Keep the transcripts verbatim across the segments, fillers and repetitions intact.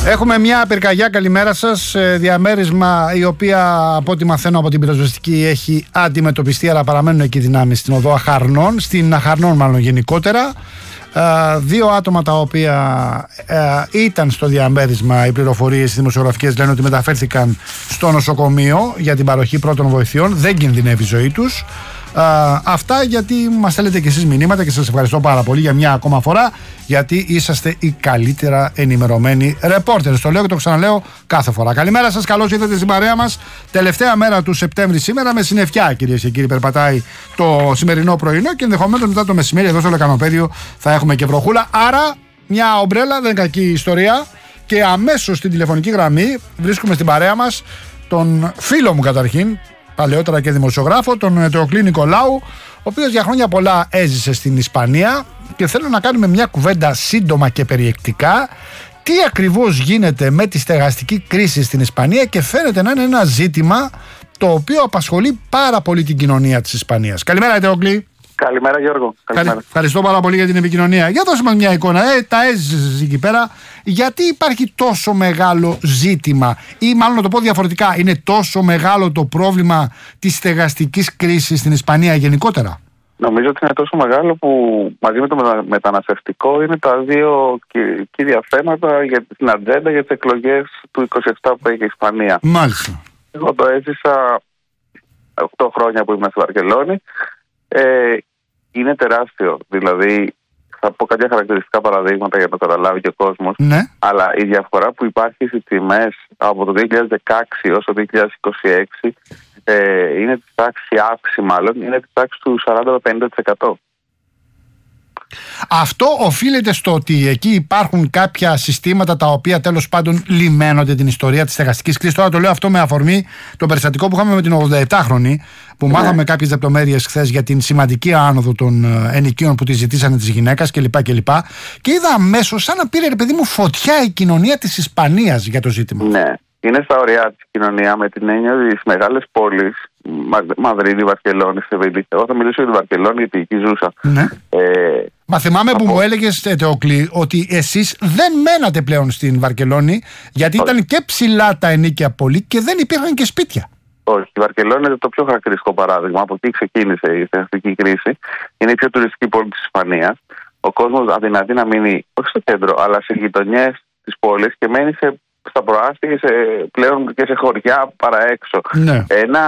Έχουμε μια πυρκαγιά, καλημέρα σας. Διαμέρισμα η οποία από ό,τι μαθαίνω από την πυροσβεστική έχει αντιμετωπιστεί, αλλά παραμένουν εκεί δυνάμεις στην οδό Αχαρνών, στην Αχαρνών μάλλον γενικότερα. Δύο άτομα τα οποία ήταν στο διαμέρισμα, οι πληροφορίες δημοσιογραφικές λένε ότι μεταφέρθηκαν στο νοσοκομείο για την παροχή πρώτων βοηθειών. Δεν κινδυνεύει η ζωή τους. Uh, αυτά γιατί μας στέλνετε και εσείς μηνύματα και σας ευχαριστώ πάρα πολύ για μια ακόμα φορά, γιατί είσαστε οι καλύτερα ενημερωμένοι ρεπόρτερες. Το λέω και το ξαναλέω κάθε φορά. Καλημέρα σας, καλώς ήρθατε στην παρέα μας. Τελευταία μέρα του Σεπτέμβρη σήμερα, με συννεφιά κυρίες και κύριοι. Περπατάει το σημερινό πρωινό και ενδεχομένως μετά το μεσημέρι εδώ στο Λεκανοπέδιο θα έχουμε και βροχούλα. Άρα μια ομπρέλα δεν είναι κακή ιστορία. Και αμέσως στην τηλεφωνική γραμμή βρίσκουμε στην παρέα μας τον φίλο μου καταρχήν, παλαιότερα και δημοσιογράφο, τον Θεοκλή Νικολάου, ο οποίος για χρόνια πολλά έζησε στην Ισπανία, και θέλω να κάνουμε μια κουβέντα σύντομα και περιεκτικά τι ακριβώς γίνεται με τη στεγαστική κρίση στην Ισπανία, και φαίνεται να είναι ένα ζήτημα το οποίο απασχολεί πάρα πολύ την κοινωνία της Ισπανίας. Καλημέρα Θεοκλή. Καλημέρα Γιώργο. Καλημέρα. Ευχαριστώ πάρα πολύ για την επικοινωνία. Για δώσε μας μια εικόνα, ε, τα έζησες εκεί πέρα. Γιατί υπάρχει τόσο μεγάλο ζήτημα, ή μάλλον να το πω διαφορετικά, είναι τόσο μεγάλο το πρόβλημα της στεγαστικής κρίσης στην Ισπανία γενικότερα? Νομίζω ότι είναι τόσο μεγάλο που μαζί με το μεταναστευτικό είναι τα δύο κύρια θέματα για την ατζέντα για τις εκλογές του είκοσι επτά που έχει η Ισπανία. Μάλιστα. Εγώ το έζησα οκτώ χρόνια που ήμουν στη Βαρκελόνη. Ε, είναι τεράστιο, δηλαδή θα πω κάποια χαρακτηριστικά παραδείγματα για να το καταλάβει και ο κόσμος. Ναι. Αλλά η διαφορά που υπάρχει στις τιμές από το δύο χιλιάδες δεκαέξι έως το δύο χιλιάδες είκοσι έξι ε, είναι της τάξης, η αύξηση μάλλον, είναι της τάξης του σαράντα με πενήντα τοις εκατό. Αυτό οφείλεται στο ότι εκεί υπάρχουν κάποια συστήματα τα οποία τέλος πάντων λιμένονται την ιστορία της στεγαστικής κρίσης. Τώρα το λέω αυτό με αφορμή το περιστατικό που είχαμε με την ογδοεπτάχρονη, που ναι. μάθαμε κάποιες λεπτομέρειες χθες για την σημαντική άνοδο των ενοικίων που τη ζητήσανε της γυναίκας κλπ. Και, και είδα αμέσως σαν να πήρε, ρε παιδί μου, φωτιά η κοινωνία της Ισπανίας για το ζήτημα. Ναι. Είναι στα ωριά της κοινωνία, με την έννοια ότι στις μεγάλες πόλεις, Μαδρίτη, Βαρκελόνη, Σεβίλη. Εγώ θα μιλήσω για τη Βαρκελόνη γιατί εκεί ζούσα. Ναι. Ε, Μα θυμάμαι από... που μου έλεγες, Θεοκλή, ότι εσείς δεν μένατε πλέον στην Βαρκελόνη, γιατί Όχι. ήταν και ψηλά τα ενοίκια πολύ και δεν υπήρχαν και σπίτια. Όχι, η Βαρκελόνη είναι το πιο χαρακτηριστικό παράδειγμα. Από εκεί ξεκίνησε η στεγαστική κρίση. Είναι η πιο τουριστική πόλη της Ισπανίας. Ο κόσμος αδυνατεί να μείνει όχι στο κέντρο, αλλά σε γειτονιές της πόλης και μένει σε, στα προάστια και πλέον και σε χωριά παρά έξω. Ναι. Ένα,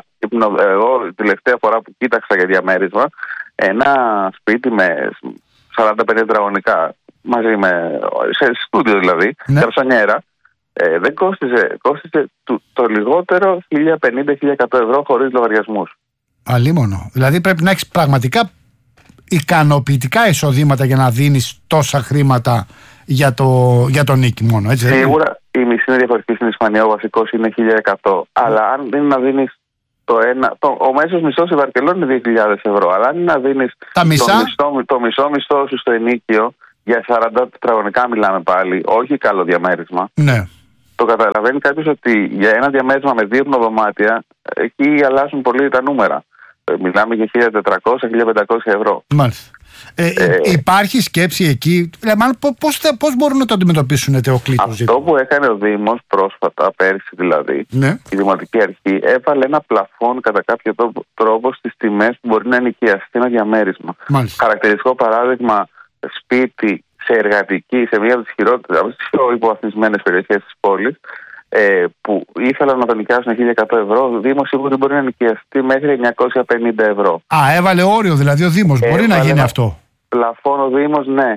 εγώ την τελευταία φορά που κοίταξα για διαμέρισμα, ένα σπίτι με σαράντα πέντε τετραγωνικά, μαζί με, σε στούντιο δηλαδή, ναι. καρσονιέρα, ε, δεν κόστιζε, κόστιζε το, το λιγότερο χίλια πενήντα με χίλια εκατό ευρώ χωρίς λογαριασμούς. Αλίμονο. Δηλαδή πρέπει να έχεις πραγματικά ικανοποιητικά εισοδήματα για να δίνεις τόσα χρήματα για το, για το νίκη μόνο, έτσι? Σίγουρα η μισή είναι διαφορετική στην Ισπανία, ο βασικός είναι χίλια εκατό, αλλά αν είναι να δίνεις το ένα, το, ο μέσος μισθός στη Βαρκελόνη είναι δύο χιλιάδες ευρώ, αλλά αν είναι να δίνεις το μισό, το μισό μισθό σου στο ενοίκιο, για σαράντα τετραγωνικά μιλάμε πάλι, όχι καλό διαμέρισμα. Ναι. Το καταλαβαίνει κάποιος ότι για ένα διαμέρισμα με δύο δωμάτια εκεί αλλάζουν πολύ τα νούμερα. Μιλάμε για χίλια τετρακόσια με χίλια πεντακόσια ευρώ. Μάλιστα. Ε, ε, υπάρχει σκέψη εκεί, μάλλον πώς, πώς μπορούν να το αντιμετωπίσουν, Θεοκλή? Αυτό που έκανε ο Δήμος πρόσφατα, πέρσι δηλαδή, ναι. η Δημοτική Αρχή έβαλε ένα πλαφόν κατά κάποιο τρόπο στις τιμές που μπορεί να ενοικιαστεί ένα διαμέρισμα. Μάλιστα. Χαρακτηριστικό παράδειγμα, σπίτι σε εργατική, σε μία από τις χειρότερες, από τις πιο υποβαθμισμένες περιοχές της πόλης, ε, που ήθελαν να το νοικιάσουν χίλια εκατό ευρώ, ο Δήμος είπε ότι μπορεί να νοικιαστεί μέχρι εννιακόσια πενήντα ευρώ. Α, έβαλε όριο δηλαδή ο Δήμος, μπορεί έβαλε να γίνει αυτό? Πλαφόν ο Δήμος, ναι.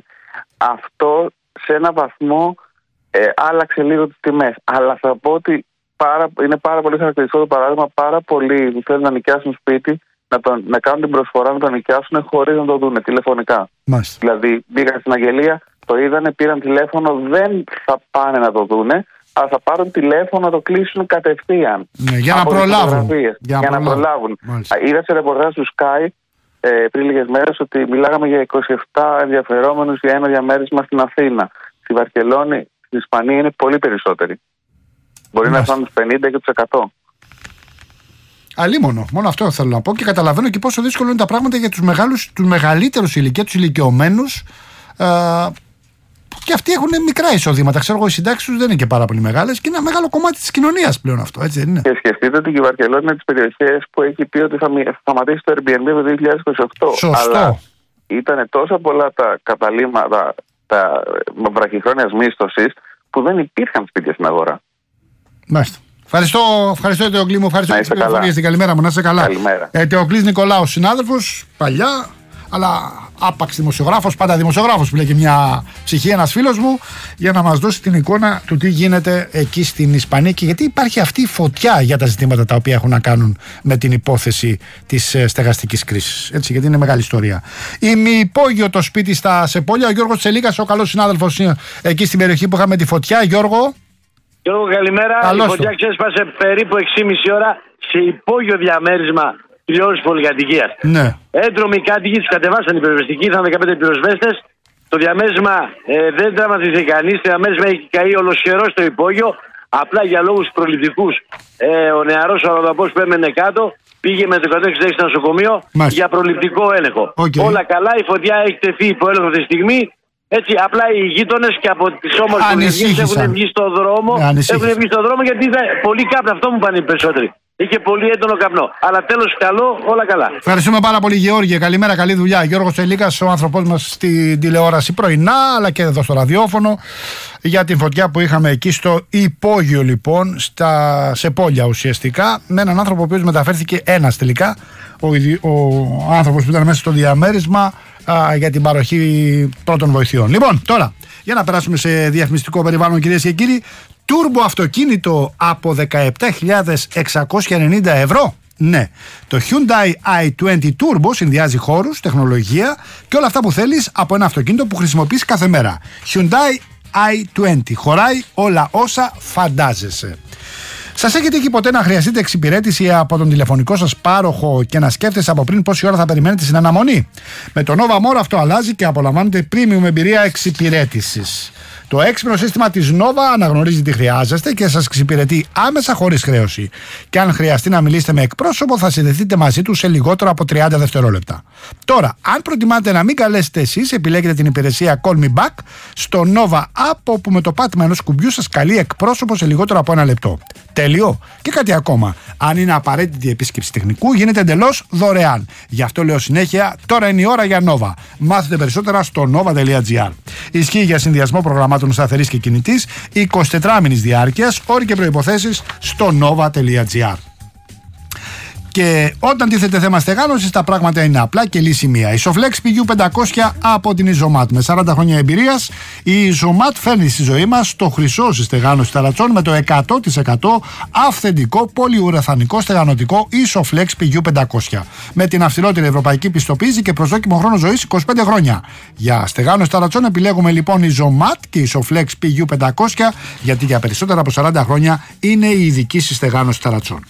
Αυτό σε ένα βαθμό ε, άλλαξε λίγο τις τιμές. Αλλά θα πω ότι πάρα, είναι πάρα πολύ χαρακτηριστικό το παράδειγμα. Πάρα πολλοί που θέλουν να νοικιάσουν σπίτι να, τον, να κάνουν την προσφορά να το νοικιάσουν χωρίς να το δουν τηλεφωνικά. Μάλιστα. Δηλαδή πήγαν στην αγγελία, το είδανε, πήραν τηλέφωνο, δεν θα πάνε να το δούνε, αλλά θα πάρουν τηλέφωνο να το κλείσουν κατευθείαν. Ναι, για να προλάβουν. Για, για να προλάβουν. προλάβουν. Είδα σε ρεπορτάζ του Sky ε, πριν λίγες μέρες ότι μιλάγαμε για είκοσι επτά ενδιαφερόμενους για ένα διαμέρισμα στην Αθήνα. Στη Βαρκελόνη, στην Ισπανία είναι πολύ περισσότεροι. Μπορεί Μάλιστα. να φτάνουν πενήντα τοις εκατό. Αλίμονο, μόνο αυτό θέλω να πω, και καταλαβαίνω και πόσο δύσκολο είναι τα πράγματα για τους μεγάλους, τους μεγαλύτερους ηλικία, τους ηλικιωμένους, ε, και αυτοί έχουν μικρά εισοδήματα. Ξέρω εγώ, οι συντάξεις τους δεν είναι και πάρα πολύ μεγάλες και είναι ένα μεγάλο κομμάτι της κοινωνίας πλέον αυτό, έτσι δεν είναι? Και σκεφτείτε ότι η Βαρκελόνη είναι τις περιοχές που έχει πει ότι θα σταματήσει το Airbnb το δύο χιλιάδες είκοσι οκτώ. Σωστό. Αλλά ήταν τόσα πολλά τα καταλήμματα τα βραχυχρόνιας μίσθωσης που δεν υπήρχαν σπίτια στην αγορά. Μάλιστα. Ευχαριστώ, ευχαριστώ Τεοκλή μου, ευχαριστώ για τις πληροφορίες. Την καλημέρα μου, να είσαι καλά. Καλημέρα. Ε, Τεοκλής Νικολάου, συνάδελφος, παλιά, αλλά άπαξ δημοσιογράφος, πάντα δημοσιογράφος που λέει και μια ψυχή, ένας φίλος μου, για να μας δώσει την εικόνα του τι γίνεται εκεί στην Ισπανία και γιατί υπάρχει αυτή η φωτιά για τα ζητήματα τα οποία έχουν να κάνουν με την υπόθεση της στεγαστικής κρίσης. Έτσι, γιατί είναι μεγάλη ιστορία. Ημιυπόγειο το σπίτι στα Σεπόλια, ο Γιώργος Τσελίκας, ο καλός συνάδελφος εκεί στην περιοχή που είχαμε τη φωτιά. Γιώργο. Γιώργο, καλημέρα. Καλώς η φωτιά ξέσπασε περίπου έξι και μισή ώρα σε υπόγειο διαμέρισμα τηλεόρασης πολυκατοικίας. Ναι. Έντρομοι κάτοικοι τους κατεβάσαν οι πυροσβεστικοί, ήρθαν δεκαπέντε πυροσβέστες. Το διαμέρισμα ε, δεν τραυματίστηκε κανείς. Το διαμέρισμα έχει καεί ολοσχερό στο υπόγειο. Απλά για λόγους προληπτικούς ε, ο νεαρός αλλοδαπός που έμενε κάτω πήγε με το εκατόν εξήντα έξι στο νοσοκομείο Μάλιστα. για προληπτικό έλεγχο. Okay. Όλα καλά, η φωτιά έχει τεθεί υπό έλεγχο αυτή τη στιγμή. Έτσι, απλά οι γείτονες και από τις όμορφες περιοχές έχουν βγει στον δρόμο. Έχουν βγει στον δρόμο γιατί ήταν πολύ κάπνο. Αυτό μου πάνε οι περισσότεροι. Είχε πολύ έντονο καπνό. Αλλά τέλος καλό, όλα καλά. Ευχαριστούμε πάρα πολύ, Γεώργιε. Καλημέρα, καλή δουλειά. Γιώργος Τσελίκας, ο άνθρωπός μας στην τηλεόραση πρωινά, αλλά και εδώ στο ραδιόφωνο, για την φωτιά που είχαμε εκεί στο υπόγειο, λοιπόν, στα Σεπόλια ουσιαστικά, με έναν άνθρωπο ο οποίος μεταφέρθηκε ένας τελικά, ο, ο άνθρωπος που ήταν μέσα στο διαμέρισμα α, για την παροχή πρώτων βοηθειών. Λοιπόν, τώρα, για να περάσουμε σε διαφημιστικό περιβάλλον, κυρίες και κύριοι. Τούρμπο αυτοκίνητο από δεκαεπτά χιλιάδες εξακόσια ενενήντα ευρώ. Ναι, το Hyundai άι είκοσι Turbo συνδυάζει χώρους, τεχνολογία και όλα αυτά που θέλεις από ένα αυτοκίνητο που χρησιμοποιείς κάθε μέρα. Hyundai άι είκοσι χωράει όλα όσα φαντάζεσαι. Σας έχετε εκεί ποτέ να χρειαστείτε εξυπηρέτηση από τον τηλεφωνικό σας πάροχο και να σκέφτεσαι από πριν πόση ώρα θα περιμένετε στην αναμονή? Με το Nova More αυτό αλλάζει και απολαμβάνετε premium εμπειρία εξυπηρέτησης. Το έξυπνο σύστημα της Nova αναγνωρίζει τι χρειάζεστε και σας εξυπηρετεί άμεσα χωρίς χρέωση. Και αν χρειαστεί να μιλήσετε με εκπρόσωπο, θα συνδεθείτε μαζί του σε λιγότερο από τριάντα δευτερόλεπτα. Τώρα, αν προτιμάτε να μην καλέσετε εσείς, επιλέγετε την υπηρεσία Call Me Back στο Nova App, όπου με το πάτημα ενός κουμπιού σας καλεί εκπρόσωπο σε λιγότερο από ένα λεπτό. Τέλειο. Και κάτι ακόμα. Αν είναι απαραίτητη η επίσκεψη τεχνικού, γίνεται εντελώς δωρεάν. Γι' αυτό λέω συνέχεια, τώρα είναι η ώρα για Nova. Μάθετε περισσότερα στο nova τελεία gr. Ισχύει για συνδυασμό προγραμμάτων σταθερής και κινητής, εικοσιτετράμηνης διάρκειας, όροι και προϋποθέσεις στο nova τελεία gr. Και όταν τίθεται θέμα στεγάνωσης, τα πράγματα είναι απλά και λύση μία. Η Soflex πι γιου πεντακόσια από την Isomat. Με σαράντα χρόνια εμπειρίας, η Isomat φέρνει στη ζωή μας το χρυσό στη στεγάνωση ταρατσών με το εκατό τοις εκατό αυθεντικό πολυουραθανικό στεγανοτικό Isoflex πι γιου πεντακόσια. Με την αυστηρότερη ευρωπαϊκή πιστοποίηση και προσδόκιμο χρόνο ζωής είκοσι πέντε χρόνια. Για στεγάνωση ταρατσών επιλέγουμε λοιπόν Isomat και Isoflex πι γιου πεντακόσια, γιατί για περισσότερα από σαράντα χρόνια είναι η ειδική στη στεγάνωση ταρατσών.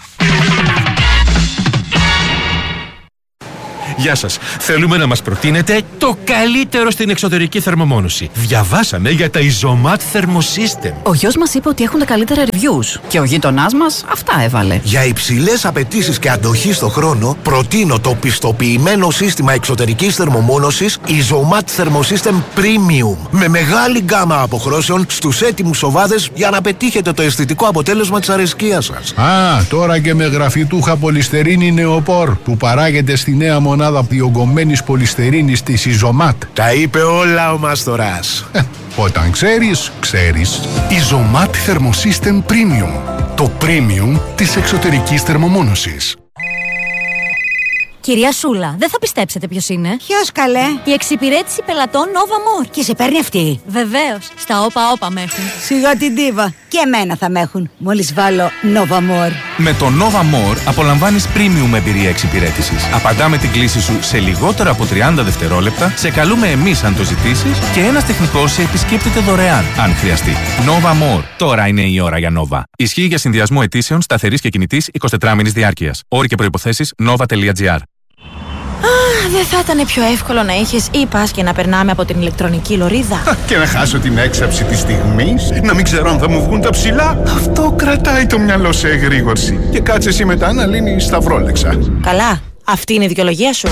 Γεια σας. Θέλουμε να μας προτείνετε το καλύτερο στην εξωτερική θερμομόνωση. Διαβάσαμε για τα Isomat Thermosystem. Ο γιος μας είπε ότι έχουν τα καλύτερα reviews και ο γείτονάς μας αυτά έβαλε. Για υψηλές απαιτήσεις και αντοχή στο χρόνο, προτείνω το πιστοποιημένο σύστημα εξωτερικής θερμομόνωσης Isomat Thermosystem Premium. Με μεγάλη γκάμα αποχρώσεων στους έτοιμους σοβάδες για να πετύχετε το αισθητικό αποτέλεσμα της αρεσκίας σας. Α, τώρα και με γραφιτούχα πολυστερίνη νεοπόρ που παράγεται στη νέα μονάδα διογκωμένης πολυστερίνης της Isomat. Τα είπε όλα ο Μάστορας. Όταν ξέρεις, ξέρεις. Isomat Thermosystem Premium. Το premium της εξωτερικής θερμομόνωσης. Κυρία Σούλα, δεν θα πιστέψετε ποιος είναι. Ποιος, καλέ? Η εξυπηρέτηση πελατών Nova More. Και σε παίρνει αυτή? Βεβαίως. Στα όπα όπα με έχουν. Σιγά την ντίβα. Και εμένα θα με έχουν. Μόλις βάλω Nova More. Με το Nova More απολαμβάνεις premium εμπειρία εξυπηρέτησης. Απαντάμε την κλήση σου σε λιγότερο από τριάντα δευτερόλεπτα, σε καλούμε εμείς αν το ζητήσεις και ένας τεχνικός σε επισκέπτεται δωρεάν αν χρειαστεί. Nova More. Τώρα είναι η ώρα για Nova. Ισχύει για συνδυασμό αιτήσεων σταθερής και κινητής εικοσιτετράμηνης διάρκειας. Όροι και προϋποθέσεις nova τελεία gr. Δεν θα ήταν πιο εύκολο να είχες e-pass και να περνάμε από την ηλεκτρονική λωρίδα? Και να χάσω την έξαψη της στιγμής, να μην ξέρω αν θα μου βγουν τα ψηλά. Αυτό κρατάει το μυαλό σε εγρήγορση. Και κάτσε εσύ μετά να λύνεις τα βρόλεξα. Καλά, αυτή είναι η δικαιολογία σου.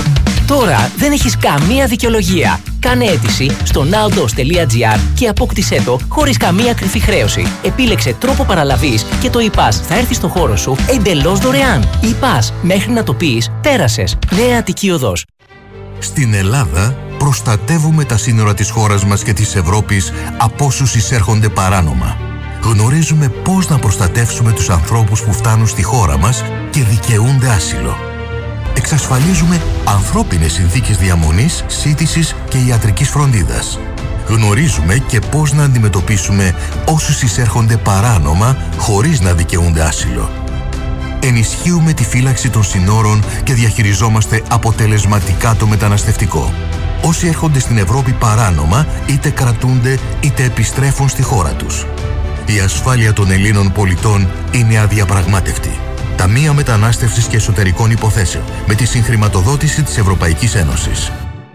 Τώρα δεν έχεις καμία δικαιολογία. Κάνε αίτηση στο nowdos τελεία gr και απόκτησέ το χωρίς καμία κρυφή χρέωση. Επίλεξε τρόπο παραλαβής και το e-pass θα έρθει στο χώρο σου εντελώς δωρεάν. e-pass, μέχρι να το πεις, πέρασες. Νέα Αττική Οδός. Στην Ελλάδα προστατεύουμε τα σύνορα της χώρας μας και της Ευρώπης από όσους εισέρχονται παράνομα. Γνωρίζουμε πώς να προστατεύσουμε τους ανθρώπους που φτάνουν στη χώρα μας και δικαιούνται άσυλο. Εξασφαλίζουμε ανθρώπινες συνθήκες διαμονής, σύντησης και ιατρικής φροντίδας. Γνωρίζουμε και πώς να αντιμετωπίσουμε όσους εισέρχονται παράνομα χωρίς να δικαιούνται άσυλο. Ενισχύουμε τη φύλαξη των συνόρων και διαχειριζόμαστε αποτελεσματικά το μεταναστευτικό. Όσοι έρχονται στην Ευρώπη παράνομα είτε κρατούνται είτε επιστρέφουν στη χώρα τους. Η ασφάλεια των Ελλήνων πολιτών είναι αδιαπραγμάτευτη. Ταμεία Μετανάστευσης και Εσωτερικών Υποθέσεων με τη συγχρηματοδότηση της Ευρωπαϊκής Ένωσης.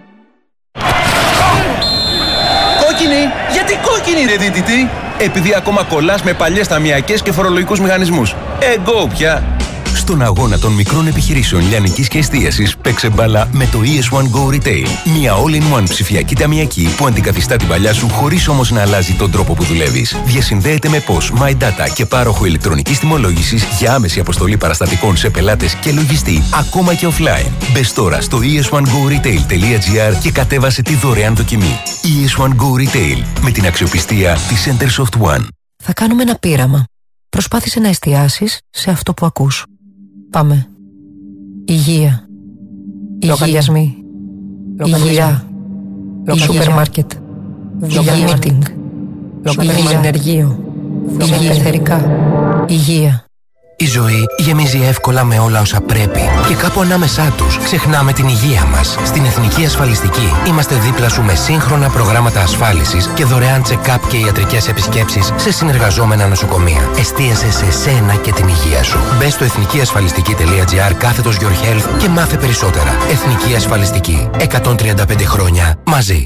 Κόκκινη! Γιατί κόκκινη ρε δίτητη? Επειδή ακόμα κολλάς με παλιές ταμιακές και φορολογικούς μηχανισμούς. Εγκό πια! Στον αγώνα των μικρών επιχειρήσεων λιανικής και εστίασης παίξε μπάλα με το ι ες one Go Retail. Μια all-in-one ψηφιακή ταμιακή που αντικαθιστά την παλιά σου χωρίς όμως να αλλάζει τον τρόπο που δουλεύεις. Διασυνδέεται με πώς, My Data και πάροχο ηλεκτρονικής τιμολόγησης για άμεση αποστολή παραστατικών σε πελάτες και λογιστή, ακόμα και offline. Μπες τώρα στο ι ες one go retail τελεία gr και κατέβασε τη δωρεάν δοκιμή. ι ες one Go Retail με την αξιοπιστία της Centersoft One. Θα κάνουμε ένα πείραμα. Προσπάθησε να εστιάσεις σε αυτό που ακούς. Πάμε. Υγεία. Λογαριασμοί. Υγεία. Σούπερ μάρκετ. Υγεία meeting. Υγεία ενεργείο. Υγεία εθερικά. Υγεία. Η ζωή γεμίζει εύκολα με όλα όσα πρέπει και κάπου ανάμεσά τους ξεχνάμε την υγεία μας. Στην Εθνική Ασφαλιστική είμαστε δίπλα σου με σύγχρονα προγράμματα ασφάλισης και δωρεάν check-up και ιατρικές επισκέψεις σε συνεργαζόμενα νοσοκομεία. Εστίασε σε σένα και την υγεία σου. Μπες στο εθνικιασφαλιστική τελεία gr κάθετος Your Health και μάθε περισσότερα. Εθνική Ασφαλιστική. εκατόν τριάντα πέντε χρόνια μαζί.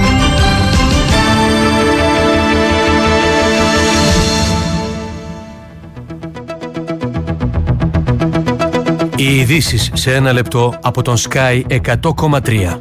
Οι ειδήσεις σε ένα λεπτό από τον Sky εκατό κόμμα τρία.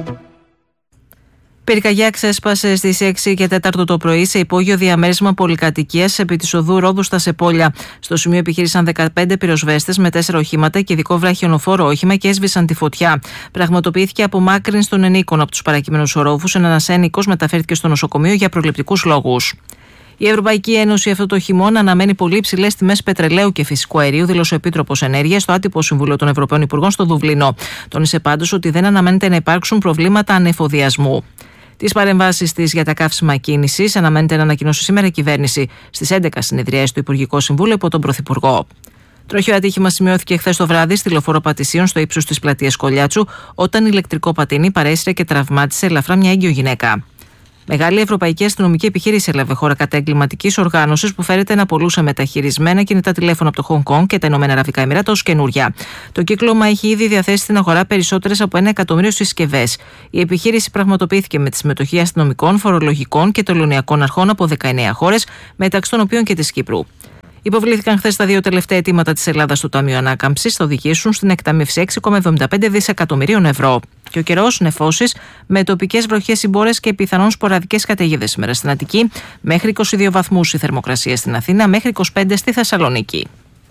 Πυρκαγιά ξέσπασε στις έξι και τέταρτο το πρωί σε υπόγειο διαμέρισμα πολυκατοικίας επί της οδού Ρόδου στα Σεπόλια. Στο σημείο επιχείρησαν δεκαπέντε πυροσβέστες με τέσσερα οχήματα και ειδικό βραχιονοφόρο όχημα και έσβησαν τη φωτιά. Πραγματοποιήθηκε απομάκρυνση των ενίκων από τους παρακείμενους ορόφους. Ένας ένικος μεταφέρθηκε στο νοσοκομείο για προληπτικούς λόγους. Η Ευρωπαϊκή Ένωση αυτό το χειμώνα αναμένει πολύ υψηλές τιμές πετρελαίου και φυσικού αερίου, δήλωσε ο Επίτροπος Ενέργειας στο άτυπο Συμβούλιο των Ευρωπαίων Υπουργών στο Δουβλίνο. Τόνισε πάντως ότι δεν αναμένεται να υπάρξουν προβλήματα ανεφοδιασμού. Τις παρεμβάσεις της για τα καύσιμα κίνησης αναμένεται να ανακοινώσει σήμερα η κυβέρνηση στις έντεκα συνεδριάσεις του Υπουργικό Συμβούλιο υπό τον Πρωθυπουργό. Τροχαίο ατύχημα σημειώθηκε χθες το βράδυ στη λεωφόρο Πατησίων στο ύψος της πλατείας Κολιάτσου, όταν ηλεκτρικό πατίνι παρέσυρε και τραυμάτισε ελαφρά μια έγκυο γυναίκα. Μεγάλη ευρωπαϊκή αστυνομική επιχείρηση έλαβε χώρα κατά εγκληματικής οργάνωσης που φέρεται να πωλούσε μεταχειρισμένα κινητά τηλέφωνα από το Χονγκ Κονγκ και τα Ηνωμένα Αραβικά Εμιράτα ως καινούρια. Το κύκλωμα έχει ήδη διαθέσει στην αγορά περισσότερες από ένα εκατομμύριο συσκευές. Η επιχείρηση πραγματοποιήθηκε με τη συμμετοχή αστυνομικών, φορολογικών και τελωνειακών αρχών από δεκαεννέα χώρες, μεταξύ των οποίων και της Κύπρου. Υποβλήθηκαν χθες τα δύο τελευταία αιτήματα της Ελλάδας στο Ταμείο Ανάκαμψης, θα οδηγήσουν στην εκταμείευση έξι κόμμα εβδομήντα πέντε δισεκατομμυρίων ευρώ. Και ο καιρός, νεφώσεις με τοπικές βροχές ή μπόρες και πιθανόν σποραδικές καταιγίδες σήμερα στην Αττική, μέχρι είκοσι δύο βαθμούς η θερμοκρασία στην Αθήνα, μέχρι είκοσι πέντε στη Θεσσαλονίκη.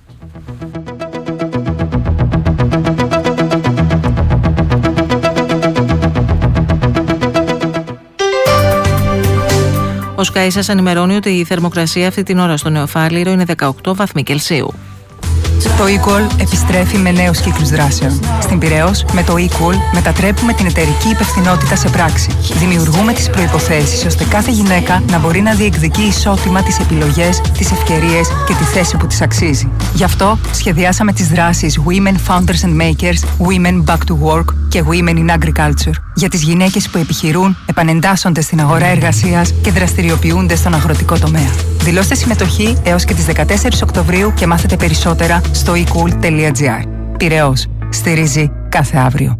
Ο Sky σας ενημερώνει ότι η θερμοκρασία αυτή την ώρα στο Νεοφάλιρο είναι δεκαοκτώ βαθμοί Κελσίου. Το eQual επιστρέφει με νέους κύκλους δράσεων. Στην Πειραιώς, με το eQual μετατρέπουμε την εταιρική υπευθυνότητα σε πράξη. Δημιουργούμε τις προϋποθέσεις ώστε κάθε γυναίκα να μπορεί να διεκδικεί ισότιμα τις επιλογές, τις ευκαιρίες και τη θέση που της αξίζει. Γι' αυτό σχεδιάσαμε τις δράσεις Women Founders and Makers, Women Back to Work και Women in Agriculture για τις γυναίκες που επιχειρούν, επανεντάσσονται στην αγορά εργασίας και δραστηριοποιούνται στον αγροτικό τομέα. Δηλώστε συμμετοχή έως και τις δεκατέσσερις Οκτωβρίου και μάθετε περισσότερα στο ecool τελεία gr. Πειραιώς. Στηρίζει κάθε αύριο.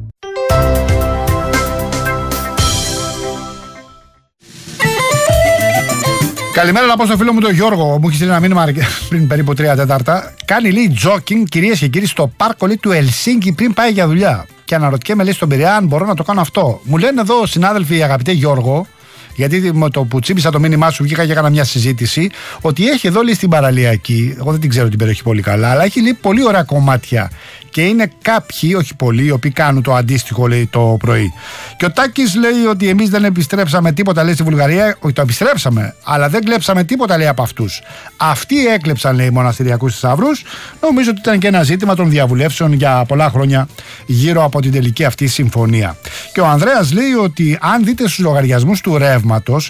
Καλημέρα να πω στο φίλο μου τον Γιώργο. Μου έχει στείλει ένα μήνυμα πριν περίπου τρία τέταρτα. Κάνει λέει τζόκινγκ, κυρίες και κύριοι, στο πάρκο λέει, του Ελσίνκι πριν πάει για δουλειά. και αναρωτιέμαι, λέει, στον Πειραιά αν μπορώ να το κάνω αυτό. Μου λένε εδώ συνάδελφοι, αγαπητέ Γιώργο, γιατί με το που τσίπησα το μήνυμά σου βγήκα και έκανα μια συζήτηση, ότι έχει εδώ, λέει, στην παραλιακή, εγώ δεν την ξέρω την περιοχή πολύ καλά, αλλά έχει, λέει, πολύ ωραία κομμάτια. Και είναι κάποιοι, όχι πολλοί, οι οποίοι κάνουν το αντίστοιχο, λέει, το πρωί. Και ο Τάκης λέει ότι εμείς δεν επιστρέψαμε τίποτα, λέει, στη Βουλγαρία. Όχι, το επιστρέψαμε, αλλά δεν κλέψαμε τίποτα, λέει, από αυτούς. Αυτοί έκλεψαν, λέει, μοναστηριακούς θησαυρούς. Νομίζω ότι ήταν και ένα ζήτημα των διαβουλεύσεων για πολλά χρόνια γύρω από την τελική αυτή συμφωνία. Και ο Ανδρέας λέει ότι αν δείτε στους λογαριασμούς του ρεύματος,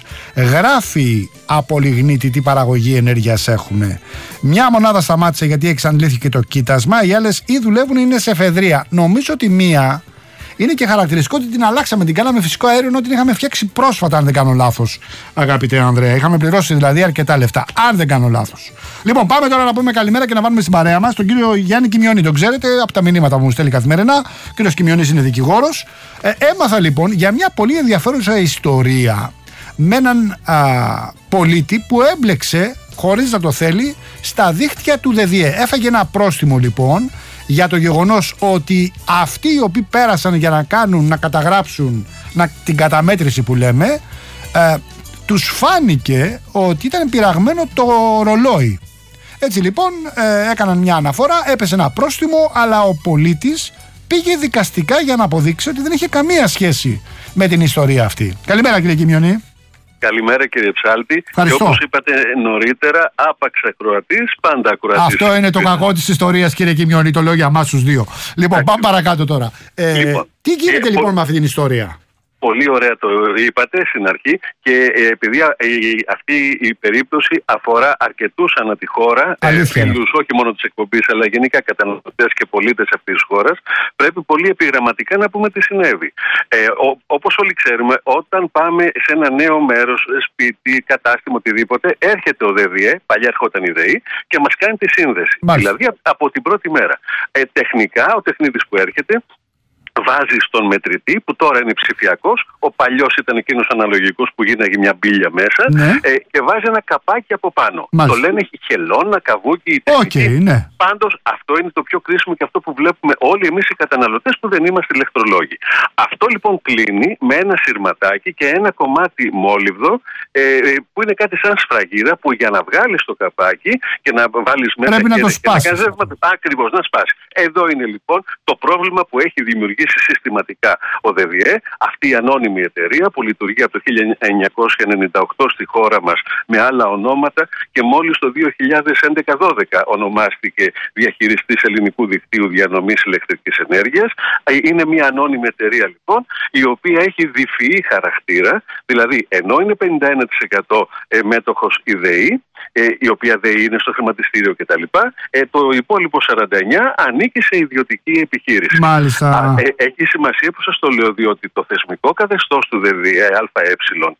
γράφει από λιγνίτη τι παραγωγή ενέργειας έχουμε. Μια μονάδα σταμάτησε γιατί εξαντλήθηκε το κοίτασμα, οι άλλες ή δουλεύουν ή είναι σε εφεδρεία. Νομίζω ότι μία είναι και χαρακτηριστικό ότι την αλλάξαμε, την κάναμε φυσικό αέριο, ενώ την είχαμε φτιάξει πρόσφατα, αν δεν κάνω λάθος, αγαπητέ Ανδρέα. Είχαμε πληρώσει δηλαδή αρκετά λεφτά, αν δεν κάνω λάθος. Λοιπόν, πάμε τώρα να πούμε καλημέρα και να βάλουμε στην παρέα μας τον κύριο Γιάννη Κιμιώνη. Τον ξέρετε από τα μηνύματα που μου στέλνει καθημερινά. Ο κύριος Κιμιώνης είναι δικηγόρος. Ε, έμαθα λοιπόν για μια πολύ ενδιαφέρουσα ιστορία με έναν α, πολίτη που έμπλεξε, χωρίς να το θέλει, στα δίχτυα του ΔΕΔΙΕ. Έφαγε ένα πρόστιμο λοιπόν για το γεγονός ότι αυτοί οι οποίοι πέρασαν για να κάνουν, να καταγράψουν να, την καταμέτρηση που λέμε, ε, τους φάνηκε ότι ήταν πειραγμένο το ρολόι. Έτσι λοιπόν ε, έκαναν μια αναφορά, έπεσε ένα πρόστιμο, αλλά ο πολίτης πήγε δικαστικά για να αποδείξει ότι δεν είχε καμία σχέση με την ιστορία αυτή. Καλημέρα, κύριε Κιμιώνη. Καλημέρα, κύριε Ψάλτη. Ευχαριστώ. Και όπως είπατε νωρίτερα, άπαξ ακροατής, πάντα ακροατής. Αυτό είναι το κακό της ιστορίας, κύριε Κιμιώνη, το λέω για εμάς τους δύο. Λοιπόν, πάμε παρακάτω τώρα. Ε, λοιπόν, τι γίνεται ε, λοιπόν πο... με αυτή την ιστορία? Πολύ ωραία το είπατε στην αρχή και ε, επειδή ε, αυτή η περίπτωση αφορά αρκετούς ανά τη χώρα, ε, φίλους όχι μόνο της εκπομπής αλλά γενικά καταναλωτές και πολίτες αυτής της χώρας, πρέπει πολύ επιγραμματικά να πούμε τι συνέβη. Ε, ο, όπως όλοι ξέρουμε, όταν πάμε σε ένα νέο μέρος, σπίτι, κατάστημα, οτιδήποτε, έρχεται ο ΔΕΔΙΕ, παλιά ερχόταν η ΔΕΗ και μας κάνει τη σύνδεση. Μάλιστα. Δηλαδή από την πρώτη μέρα. Ε, τεχνικά, ο τεχνίτης που έρχεται βάζει στον μετρητή που τώρα είναι ψηφιακός, ο παλιός ήταν εκείνος αναλογικός που γίναγε μια μπίλια μέσα, ναι. ε, και βάζει ένα καπάκι από πάνω. Μάλιστα. Το λένε χελώνα, καβούκι, τεχνική. Okay, ναι. Πάντως αυτό είναι το πιο κρίσιμο και αυτό που βλέπουμε όλοι εμείς οι καταναλωτές που δεν είμαστε ηλεκτρολόγοι. Αυτό λοιπόν κλείνει με ένα σειρματάκι και ένα κομμάτι μόλιβδο, ε, που είναι κάτι σαν σφραγίδα που για να βγάλεις το καπάκι και να βάλεις μέσα πρέπει και, να το σπάσει. Ακριβώς, να σπάσει. Εδώ είναι λοιπόν το πρόβλημα που έχει δημιουργήσει συστηματικά ο ΔΕΔΙΕ, αυτή η ανώνυμη εταιρεία που λειτουργεί από το χίλια εννιακόσια ενενήντα οκτώ στη χώρα μας με άλλα ονόματα και μόλις το δύο χιλιάδες έντεκα δώδεκα ονομάστηκε διαχειριστής ελληνικού δικτύου διανομής ηλεκτρικής ενέργειας. Είναι μια ανώνυμη εταιρεία λοιπόν η οποία έχει διφυή χαρακτήρα, δηλαδή ενώ είναι πενήντα ένα τοις εκατό μέτοχος η ΔΕΗ, η οποία ΔΕΗ είναι στο χρηματιστήριο κτλ. Το υπόλοιπο σαράντα εννιά τοις εκατό ανήκει σε ιδιωτική επιχείρηση. Μάλιστα. Έχει σημασία που σας το λέω, διότι το θεσμικό καθεστώς του ΔΕΔΙΕ ΑΕ,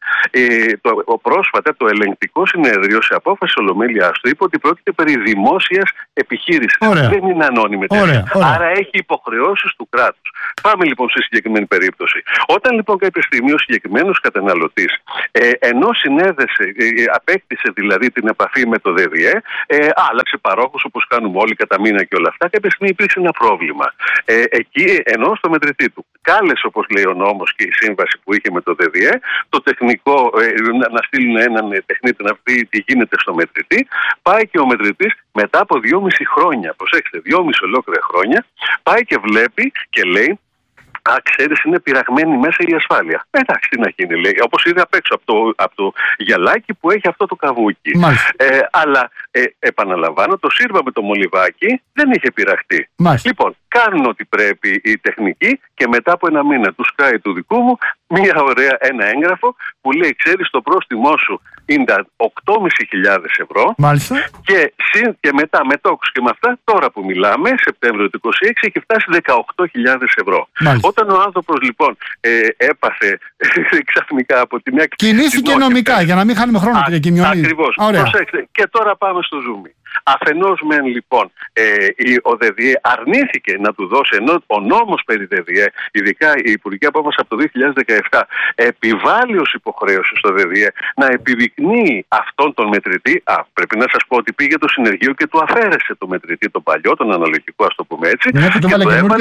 ε, το, πρόσφατα το ελεγκτικό συνέδριο σε απόφαση ολομέλειάς του είπε ότι πρόκειται περί δημόσιας επιχείρησης. Ωραία. Δεν είναι ανώνυμη εταιρεία. Άρα έχει υποχρεώσεις του κράτους. Πάμε λοιπόν σε συγκεκριμένη περίπτωση. Όταν λοιπόν κάποια στιγμή ο συγκεκριμένος καταναλωτής, ε, ενώ συνέδεσε, ε, απέκτησε δηλαδή την επαφή με το ΔΕΔΙΕ, ε, άλλαξε παρόχους όπως κάνουμε όλοι κατά μήνα και όλα αυτά, κάποια στιγμή υπήρξε ένα πρόβλημα. Ε, εκεί, ενώ στο μετρητή του κάλεσε, όπως λέει ο νόμος και η σύμβαση που είχε με το ΔΕΔΙΕ, το τεχνικό, ε, να, να στείλουν έναν τεχνίτη να δει τι γίνεται στο μετρητή, πάει και ο μετρητής μετά από δυόμιση χρόνια, προσέξτε, δυόμιση ολόκληρα χρόνια, πάει και βλέπει και λέει: Α, ξέρεις, είναι πειραγμένη μέσα η ασφάλεια. Εντάξει, τι να γίνει, λέει. Όπως είναι απ' έξω από το, από το γυαλάκι που έχει αυτό το καβούκι. Ε, αλλά, ε, επαναλαμβάνω, το σύρμα με το μολυβάκι δεν είχε πειραχτεί. Μάλιστα. Λοιπόν, κάνουν ό,τι πρέπει οι τεχνικοί και μετά από ένα μήνα του σκάει του δικού μου μια ωραία, ένα έγγραφο που λέει: ξέρεις, το πρόστιμό σου είναι οκτώ χιλιάδες πεντακόσια ευρώ. Μάλιστα. Και, και μετά με τόκους και με αυτά, τώρα που μιλάμε, Σεπτέμβριο του είκοσι έξι, έχει φτάσει δεκαοκτώ χιλιάδες ευρώ. Μάλιστα. Όταν ο άνθρωπος λοιπόν ε, έπαθε ξαφνικά από τη μια... Κινήθηκε νομικά, για να μην χάνουμε χρόνο, κύριε Κιμιώνη. Ακριβώς. Προσέξτε. Και τώρα πάμε στο ζουμί. Αφενός μεν λοιπόν ε, ο ΔΕΔΙΕ αρνήθηκε να του δώσει, ενώ ο νόμος περί ΔΕΔΙΕ, ειδικά η Υπουργική Απόφαση από το δύο χιλιάδες δεκαεπτά, επιβάλλει ως υποχρέωση στο ΔΕΔΙΕ να επιδεικνύει αυτόν τον μετρητή. Α, πρέπει να σας πω ότι πήγε το συνεργείο και του αφαίρεσε το μετρητή, τον παλιό, τον αναλογικό, ας το πούμε έτσι. Ναι, και, και, το έβαλε,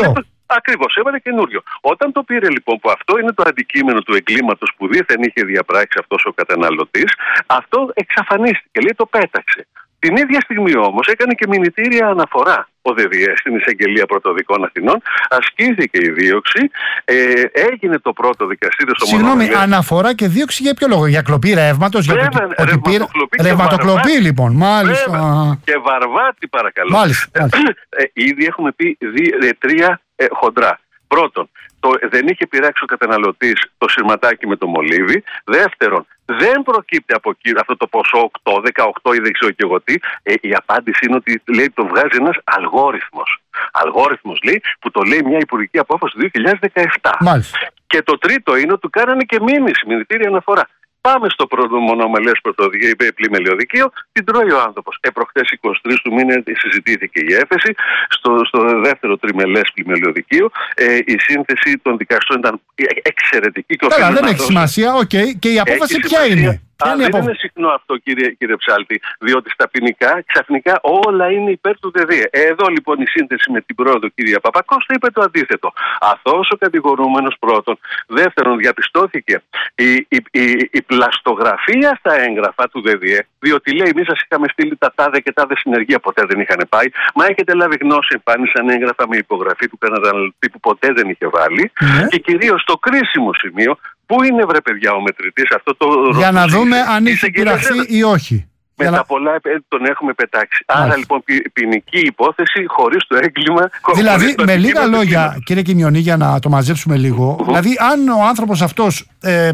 Ακριβώς, έβαλε καινούριο. Όταν το πήρε λοιπόν, που αυτό είναι το αντικείμενο του εγκλήματος που δήθεν είχε διαπράξει αυτός ο καταναλωτής, αυτό εξαφανίστηκε, λέει, το πέταξε. Την ίδια στιγμή όμως έκανε και μηνυτήρια αναφορά ο ΔΔΕ στην Εισαγγελία Πρωτοδικών Αθηνών, ασκήθηκε η δίωξη, ε, έγινε το πρώτο δικαστήριο στο Μονομελές. Συγγνώμη, αναφορά και δίωξη για ποιο λόγο, για κλοπή ρεύματος, για Βέβαια, το, ότι πήρε... ρευματοκλοπή, ρευματοκλοπή λοιπόν, μάλιστα. Βέβαια. Και βαρβάτη παρακαλώ. Μάλιστα, μάλιστα. Ε, ήδη έχουμε πει δι, ε, τρία ε, χοντρά. Πρώτον, το, δεν είχε πειράξει ο καταναλωτής το σειρματάκι με το μολύβι. Δεύτερον, δεν προκύπτει από εκεί αυτό το ποσό οκτώ, δεκαοκτώ ή δεν ξέρω και εγώ τι. Ε, η απάντηση είναι ότι, λέει, το βγάζει ένας αλγόριθμος. Αλγόριθμος, λέει, που το λέει μια υπουργική απόφαση του δύο χιλιάδες δεκαεπτά. Μάλιστα. Και το τρίτο είναι ότι του κάνανε και μήνυση, μηνυτήρια αναφορά. Πάμε στο πρώτο μονομελές πλημελιωδικείο, την τρώει ο άνθρωπος. Ε, προχτές εικοστή τρίτη του μήνα συζητήθηκε η έφεση. Στο, στο δεύτερο τριμελές πλημελιωδικείο ε, η σύνθεση των δικαστών ήταν εξαιρετική. Καλά, δεν έχει σημασία, οκ. Okay. Και η απόφαση ποια είναι? Α, δεν είναι συχνό αυτό, κύριε, κύριε Ψάλτη, διότι στα ποινικά ξαφνικά όλα είναι υπέρ του ΔΔΕ. Εδώ λοιπόν η σύνθεση με την πρόοδο, κυρία Παπακώστα, είπε το αντίθετο. Αθώος ο κατηγορούμενος πρώτον. Δεύτερον, διαπιστώθηκε η, η, η, η πλαστογραφία στα έγγραφα του ΔΔΕ, διότι λέει: εμείς σας είχαμε στείλει τα τάδε και τάδε συνεργεία, ποτέ δεν είχαν πάει. Μα έχετε λάβει γνώση, εμφάνισαν έγγραφα με υπογραφή του καταναλωτή που ποτέ δεν είχε βάλει. Mm-hmm. Και κυρίως το κρίσιμο σημείο. Πού είναι, βρε παιδιά, ο μετρητής, αυτό το. Για να δούμε αν έχει πειραχθεί ή όχι. Με τα να... πολλά τον έχουμε πετάξει. Μάλιστα. Άρα λοιπόν ποινική υπόθεση χωρίς το έγκλημα. Δηλαδή, με λίγα λόγια, κύριε Κιμιονή, για να το μαζέψουμε λίγο, mm-hmm. δηλαδή, αν ο άνθρωπος αυτός ε,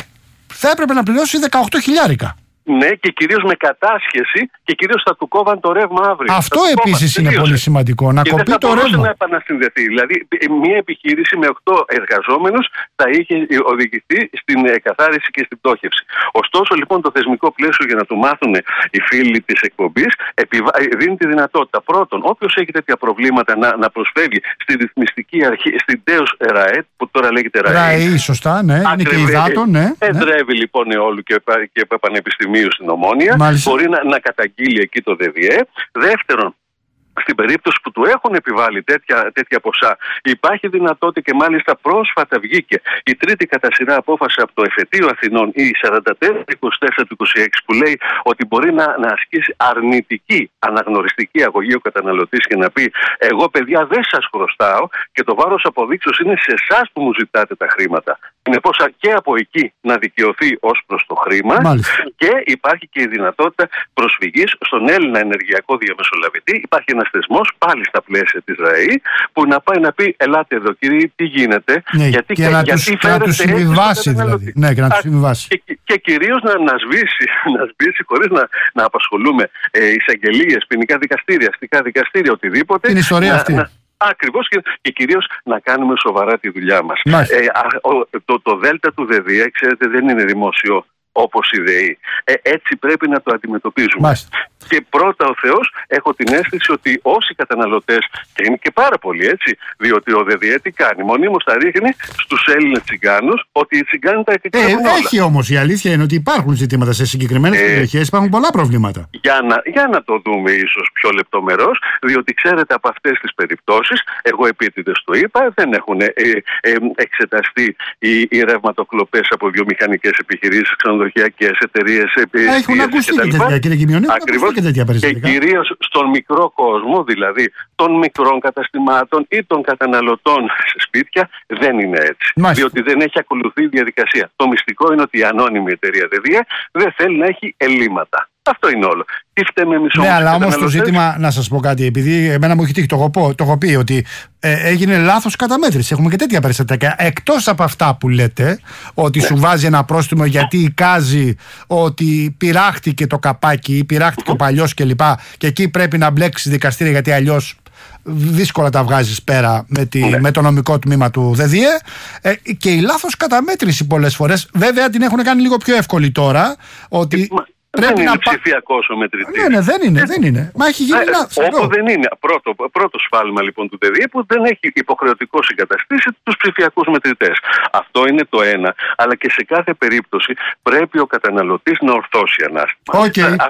θα έπρεπε να πληρώσει δεκαοκτώ χιλιάρικα. Ναι, και κυρίως με κατάσχεση και κυρίως θα του κόβαν το ρεύμα αύριο. Αυτό επίσης είναι πολύ σημαντικό. Να και κοπεί δεν θα το ρεύμα. να επανασυνδεθεί. Δηλαδή, μια επιχείρηση με οκτώ εργαζόμενους θα είχε οδηγηθεί στην εκαθάριση και στην πτώχευση. Ωστόσο, λοιπόν, το θεσμικό πλαίσιο, για να του μάθουν οι φίλοι της εκπομπής, δίνει τη δυνατότητα πρώτον, όποιος έχει τέτοια προβλήματα να, να προσφεύγει στη ρυθμιστική αρχή, στην ΤΕΟΣ ΡΑΕ, που τώρα λέγεται ΡΑΕ. ΡΑΕ, σωστά, ναι. Είναι και υδάτων, ναι. Εδρεύει λοιπόν αιώλου και, και πανεπιστημίου στην Ομόνια. Μάλιστα. Μπορεί να, να καταγγείλει εκεί το ΔΔΕ. Δεύτερον, στην περίπτωση που του έχουν επιβάλει τέτοια, τέτοια ποσά, υπάρχει δυνατότητα και μάλιστα πρόσφατα βγήκε η τρίτη κατά σειρά απόφαση από το Εφετείο Αθηνών, η σαράντα τέσσερα είκοσι τέσσερα του είκοσι έξι, που λέει ότι μπορεί να, να ασκήσει αρνητική αναγνωριστική αγωγή ο καταναλωτής και να πει: εγώ, παιδιά, δεν σας χρωστάω και το βάρος αποδείξεως είναι σε εσάς που μου ζητάτε τα χρήματα. Συνεπώς και από εκεί να δικαιωθεί ως προς το χρήμα. Μάλιστα. Και υπάρχει και η δυνατότητα προσφυγής στον Έλληνα ενεργειακό διαμεσολαβητή. Υπάρχει ένας θεσμός πάλι στα πλαίσια της ΡΑΕ που να πάει να πει: ελάτε εδώ, κύριε, τι γίνεται. Ναι, γιατί και, και να τους, τους συμβιβάσει δηλαδή. Ναι, και να τους συμβιβάσει. Και, και, και κυρίως να, να σβήσει, να σβήσει χωρίς να, να απασχολούμε ε, εισαγγελίες, ποινικά δικαστήρια, αστικά δικαστήρια, οτιδήποτε. Την ιστορία να, αυτή. Να, Ακριβώς και, και κυρίως να κάνουμε σοβαρά τη δουλειά μας. Ε, α, ο, το, το δέλτα του ΔΔΕ, ξέρετε, δεν είναι δημόσιο όπως η ΔΕΗ. Ε, έτσι πρέπει να το αντιμετωπίζουμε. Μάλιστα. Και πρώτα ο Θεός, έχω την αίσθηση ότι όσοι καταναλωτές, και είναι και πάρα πολλοί έτσι, διότι ο ΔΔΕ τι κάνει, μονίμως τα ρίχνει στους Έλληνες τσιγκάνους, ότι οι τσιγκάνοι τα εκτελούν ε, όλα. Έχει όμως, η αλήθεια είναι ότι υπάρχουν ζητήματα σε συγκεκριμένες ε, περιοχές, υπάρχουν πολλά προβλήματα. Για να, για να το δούμε ίσως πιο λεπτομερώς, διότι ξέρετε από αυτές τις περιπτώσεις, εγώ επίτηδες το είπα, δεν έχουν ε, ε, εξεταστεί οι, οι ρευματοκλοπές από βιομηχανικές επιχειρήσεις, ξενοδοχειακές εταιρείες, έχουν ακουστεί και τέτοια, κύριε Κιμιονή. Ακριβώς. Και, και κυρίως στον μικρό κόσμο, δηλαδή των μικρών καταστημάτων ή των καταναλωτών σε σπίτια, δεν είναι έτσι. Μάλιστα. Διότι δεν έχει ακολουθεί η διαδικασία. Το μυστικό είναι ότι η ανώνυμη εταιρεία ΔΔΕ δεν θέλει να έχει ελλείμματα. Αυτό είναι όλο. Τι φταίμε εμείς όμως? Ναι, αλλά όμως το ζήτημα, να σας πω κάτι, επειδή εμένα μου έχει τύχει, το έχω, πω, το έχω πει, ότι ε, έγινε λάθος καταμέτρηση. Έχουμε και τέτοια περιστατικά. Εκτός από αυτά που λέτε, ότι ναι. σου βάζει ένα πρόστιμο γιατί εικάζει ότι πειράχτηκε το καπάκι ή πειράχτηκε mm-hmm. ο παλιός κλπ. Και, και εκεί πρέπει να μπλέξεις δικαστήρια, γιατί αλλιώς δύσκολα τα βγάζεις πέρα με, τη, ναι. με το νομικό τμήμα του ΔΔΕ. Ε, και η λάθος καταμέτρηση πολλές φορές, βέβαια την έχουν κάνει λίγο πιο εύκολη τώρα, ότι. Πρέπει δεν να είναι πα... ψηφιακός ο μετρητής. Ναι, ναι, δεν είναι, δεν είναι. Μα έχει γίνει ε, λάθος. Όπου δεν είναι. Πρώτο, πρώτο σφάλμα λοιπόν του ΔΔΕ που δεν έχει υποχρεωτικό συγκαταστήσει τους ψηφιακούς μετρητές. Αυτό είναι το ένα. Αλλά και σε κάθε περίπτωση πρέπει ο καταναλωτής να ορθώσει ανάστημα. Okay. Αυτό,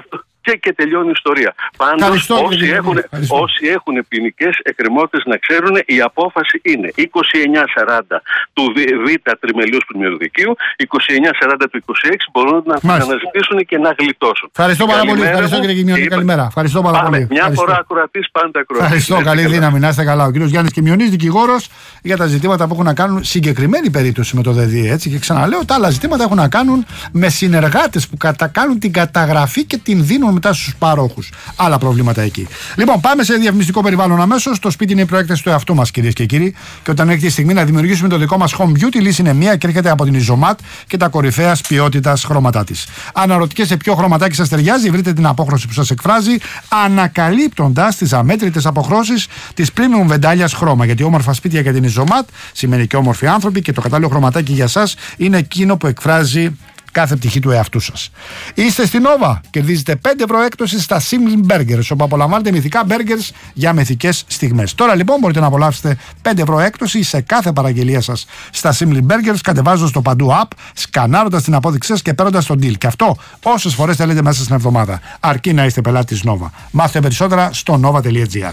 και, και τελειώνει η ιστορία. Πάντως όσοι έχουν, όσοι έχουν ποινικές εκκρεμότητες να ξέρουν, η απόφαση είναι είκοσι εννιά σαράντα του Β τριμελιούς ποινιοδικείου, είκοσι εννιά σαράντα του είκοσι έξι μπορούν να αναζητήσουν και να γλιτώσουν. Ευχαριστώ πάρα πολύ. Ευχαριστώ κύριε Κιμιονή. Καλημέρα. Ευχαριστώ πάρα Πάμε. πολύ. Μια Ευχαριστώ. φορά ακροατής, πάντα ακροατής. Ευχαριστώ. Καλή δύναμη. Να είστε καλά. Ο κύριος Γιάννης Κιμιονής, δικηγόρος για τα ζητήματα που έχουν να κάνουν συγκεκριμένη περίπτωση με το ΔΕΔΙ. Έτσι. Και ξαναλέω, τα άλλα ζητήματα έχουν να κάνουν με συνεργάτες που κατακάνουν την καταγραφή και την δίνουν μετά στους παρόχους. Άλλα προβλήματα εκεί. Λοιπόν, πάμε σε διαφημιστικό περιβάλλον αμέσως. Το σπίτι είναι η προέκταση του εαυτού μας, κυρίες και κύριοι. Και όταν έρχεται η στιγμή να δημιουργήσουμε το δικό μας home beauty, η λύση είναι μία και έρχεται από την Ιζωμάτ και τα κορυφαία ποιότητας χρώματά της. Αναρωτιέται σε ποιο χρωματάκι σας ταιριάζει, βρείτε την απόχρωση που σας εκφράζει, ανακαλύπτοντας τις αμέτρητες αποχρώσεις της premium βεντάλιας χρώμα. Γιατί όμορφα σπίτια για την Ιζωμάτ σημαίνει και όμορφοι άνθρωποι και το κατάλληλο χρωματάκι για σας είναι εκείνο που εκφράζει κάθε πτυχή του εαυτού σας. Είστε στην Nova, κερδίζετε πέντε ευρώ έκπτωση στα Simple Burgers, όπου απολαμβάνετε μυθικά burgers για μυθικές στιγμές. Τώρα λοιπόν μπορείτε να απολαύσετε πέντε ευρώ έκπτωση σε κάθε παραγγελία σας στα Simple Burgers, κατεβάζοντας το παντού app, σκανάροντας την απόδειξή σας και παίρνοντας τον deal. Και αυτό όσες φορές θέλετε μέσα στην εβδομάδα. Αρκεί να είστε πελάτη της Nova. Μάθετε περισσότερα στο nova τελεία gr.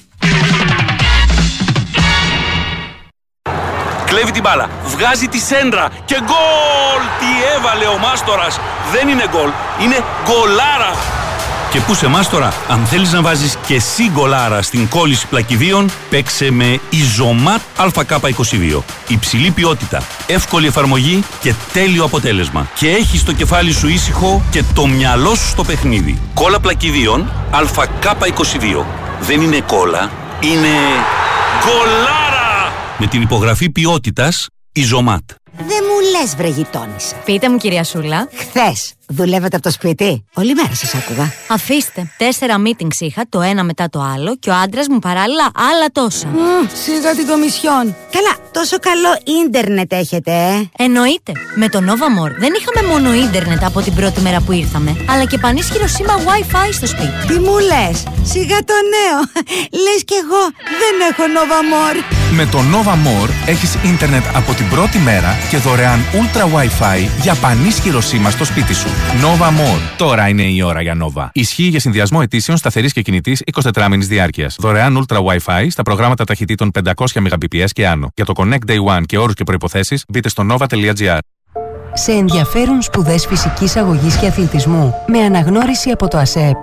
Κλέβει την μπάλα, βγάζει τη σέντρα και γκολ! Τι έβαλε ο Μάστορας! Δεν είναι γκολ, είναι γκολάρα! Και πού σε Μάστορα, αν θέλεις να βάζεις και εσύ γκολάρα στην κόλληση πλακιδίων, παίξε με Ιζωμάτ Α Κ είκοσι δύο. Υψηλή ποιότητα, εύκολη εφαρμογή και τέλειο αποτέλεσμα. Και έχεις το κεφάλι σου ήσυχο και το μυαλό σου στο παιχνίδι. Κόλλα πλακιδίων Α Κ είκοσι δύο. Δεν είναι κόλλα, είναι γκολάρα! Με την υπογραφή ποιότητας Ιζωμάτ. Δεν μου λες βρε γειτόνισσα. Πείτε μου κυρία Σούλα. Χθες δουλεύετε από το σπίτι? Όλη μέρα σας άκουγα. Αφήστε. Τέσσερα meetings είχα, το ένα μετά το άλλο και ο άντρας μου παράλληλα άλλα τόσα. Mm, σιγά την κομισιόν. Καλά, τόσο καλό ίντερνετ έχετε, ε. Εννοείται. Με το Nova More δεν είχαμε μόνο ίντερνετ από την πρώτη μέρα που ήρθαμε, αλλά και πανίσχυρο σήμα Wi-Fi στο σπίτι. Τι μου λες? Σιγά το νέο. Λες κι εγώ δεν έχω Nova More. Με το Nova More έχεις ίντερνετ από την πρώτη μέρα και δωρεάν Ultra Wi-Fi για πανίσχυρο σήμα στο σπίτι σου. Nova More. Τώρα είναι η ώρα για Nova. Ισχύει για συνδυασμό αιτήσεων σταθερής και κινητής εικοσιτετράμηνης διάρκειας. Δωρεάν Ultra Wi-Fi στα προγράμματα ταχυτήτων πεντακόσια Mbps και άνω. Για το Connect Day One και όρους και προϋποθέσεις μπείτε στο nova τελεία gr. Σε ενδιαφέρουν σπουδές φυσικής αγωγής και αθλητισμού με αναγνώριση από το ΑΣΕΠ.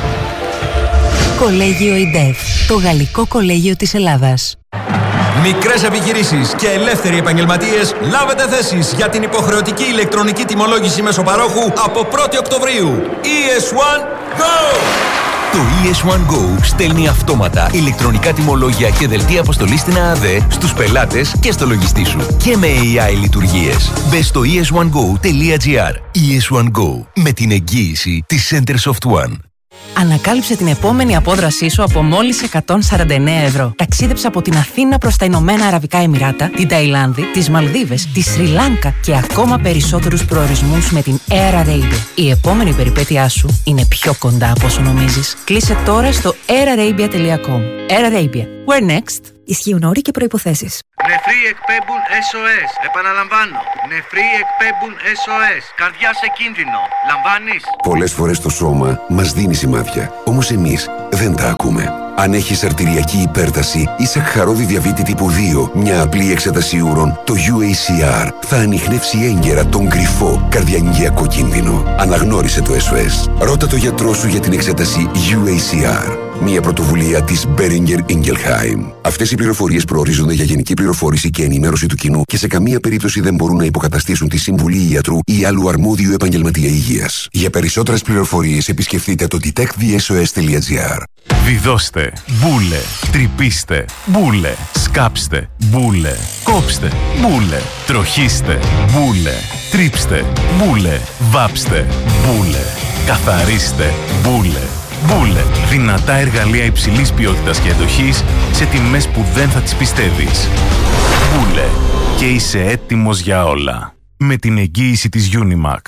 Κολέγιο ΙΝΤΕΦ, το γαλλικό κολέγιο της Ελλάδας. Μικρές επιχειρήσεις και ελεύθεροι επαγγελματίες, λάβετε θέσεις για την υποχρεωτική ηλεκτρονική τιμολόγηση μέσω παρόχου από πρώτη Οκτωβρίου. ι ες ουάν Go! Το ι ες ουάν Go στέλνει αυτόματα ηλεκτρονικά τιμολόγια και δελτία αποστολής στην ΑΑΔΕ στους πελάτες και στο λογιστή σου. Και με έι άι λειτουργίες. Μπες στο ι ες ουάν γκο τελεία gr. ι ες ουάν Go, με την εγγύηση της Centersoft One. Ανακάλυψε την επόμενη απόδρασή σου από μόλις εκατόν σαράντα εννέα ευρώ. Ταξίδεψε από την Αθήνα προς τα Ηνωμένα Αραβικά Εμιράτα, την Ταϊλάνδη, τις Μαλδίβες, τη Σρι Λάνκα και ακόμα περισσότερους προορισμούς με την Air Arabia. Η επόμενη περιπέτειά σου είναι πιο κοντά από όσο νομίζεις. Κλείσε τώρα στο air arabia τελεία com. Air Arabia. Where next? Ισχύουν όροι και προϋποθέσεις. Νεφροί εκπέμπουν ες ο ες. Επαναλαμβάνω. Νεφροί εκπέμπουν ες ο ες. Καρδιά σε κίνδυνο. Λαμβάνεις? Πολλές φορές το σώμα μας δίνει σημάδια. Όμως εμείς δεν τα ακούμε. Αν έχεις αρτηριακή υπέρταση ή σαχαρώδη διαβήτη τύπου δύο, μια απλή εξέταση ούρων, το γιου έι σι αρ θα ανιχνεύσει έγκαιρα τον κρυφό καρδιαγγειακό κίνδυνο. Αναγνώρισε το ες ο ες. Ρώτα το γιατρό σου για την εξέταση γιου έι σι αρ. Μια πρωτοβουλία της Boehringer Ingelheim. Αυτές οι πληροφορίες προορίζονται για γενική πληροφόρηση και ενημέρωση του κοινού και σε καμία περίπτωση δεν μπορούν να υποκαταστήσουν τη συμβουλή ιατρού ή άλλου αρμόδιου επαγγελματία υγείας. Για περισσότερες πληροφορίες επισκεφτείτε το detect the s o s τελεία gr. Βιδώστε, μπούλε, τρυπήστε, μπούλε, σκάψτε, μπούλε, κόψτε, μπούλε, τροχίστε, μπούλε, τρίψτε, μπούλε, βάψτε, μπούλε, καθαρίστε, μπούλε. Μπούλε. Δυνατά εργαλεία υψηλής ποιότητας και εντοχής σε τιμές που δεν θα τις πιστεύεις. Μπούλε. Και είσαι έτοιμος για όλα. Με την εγγύηση της Unimac.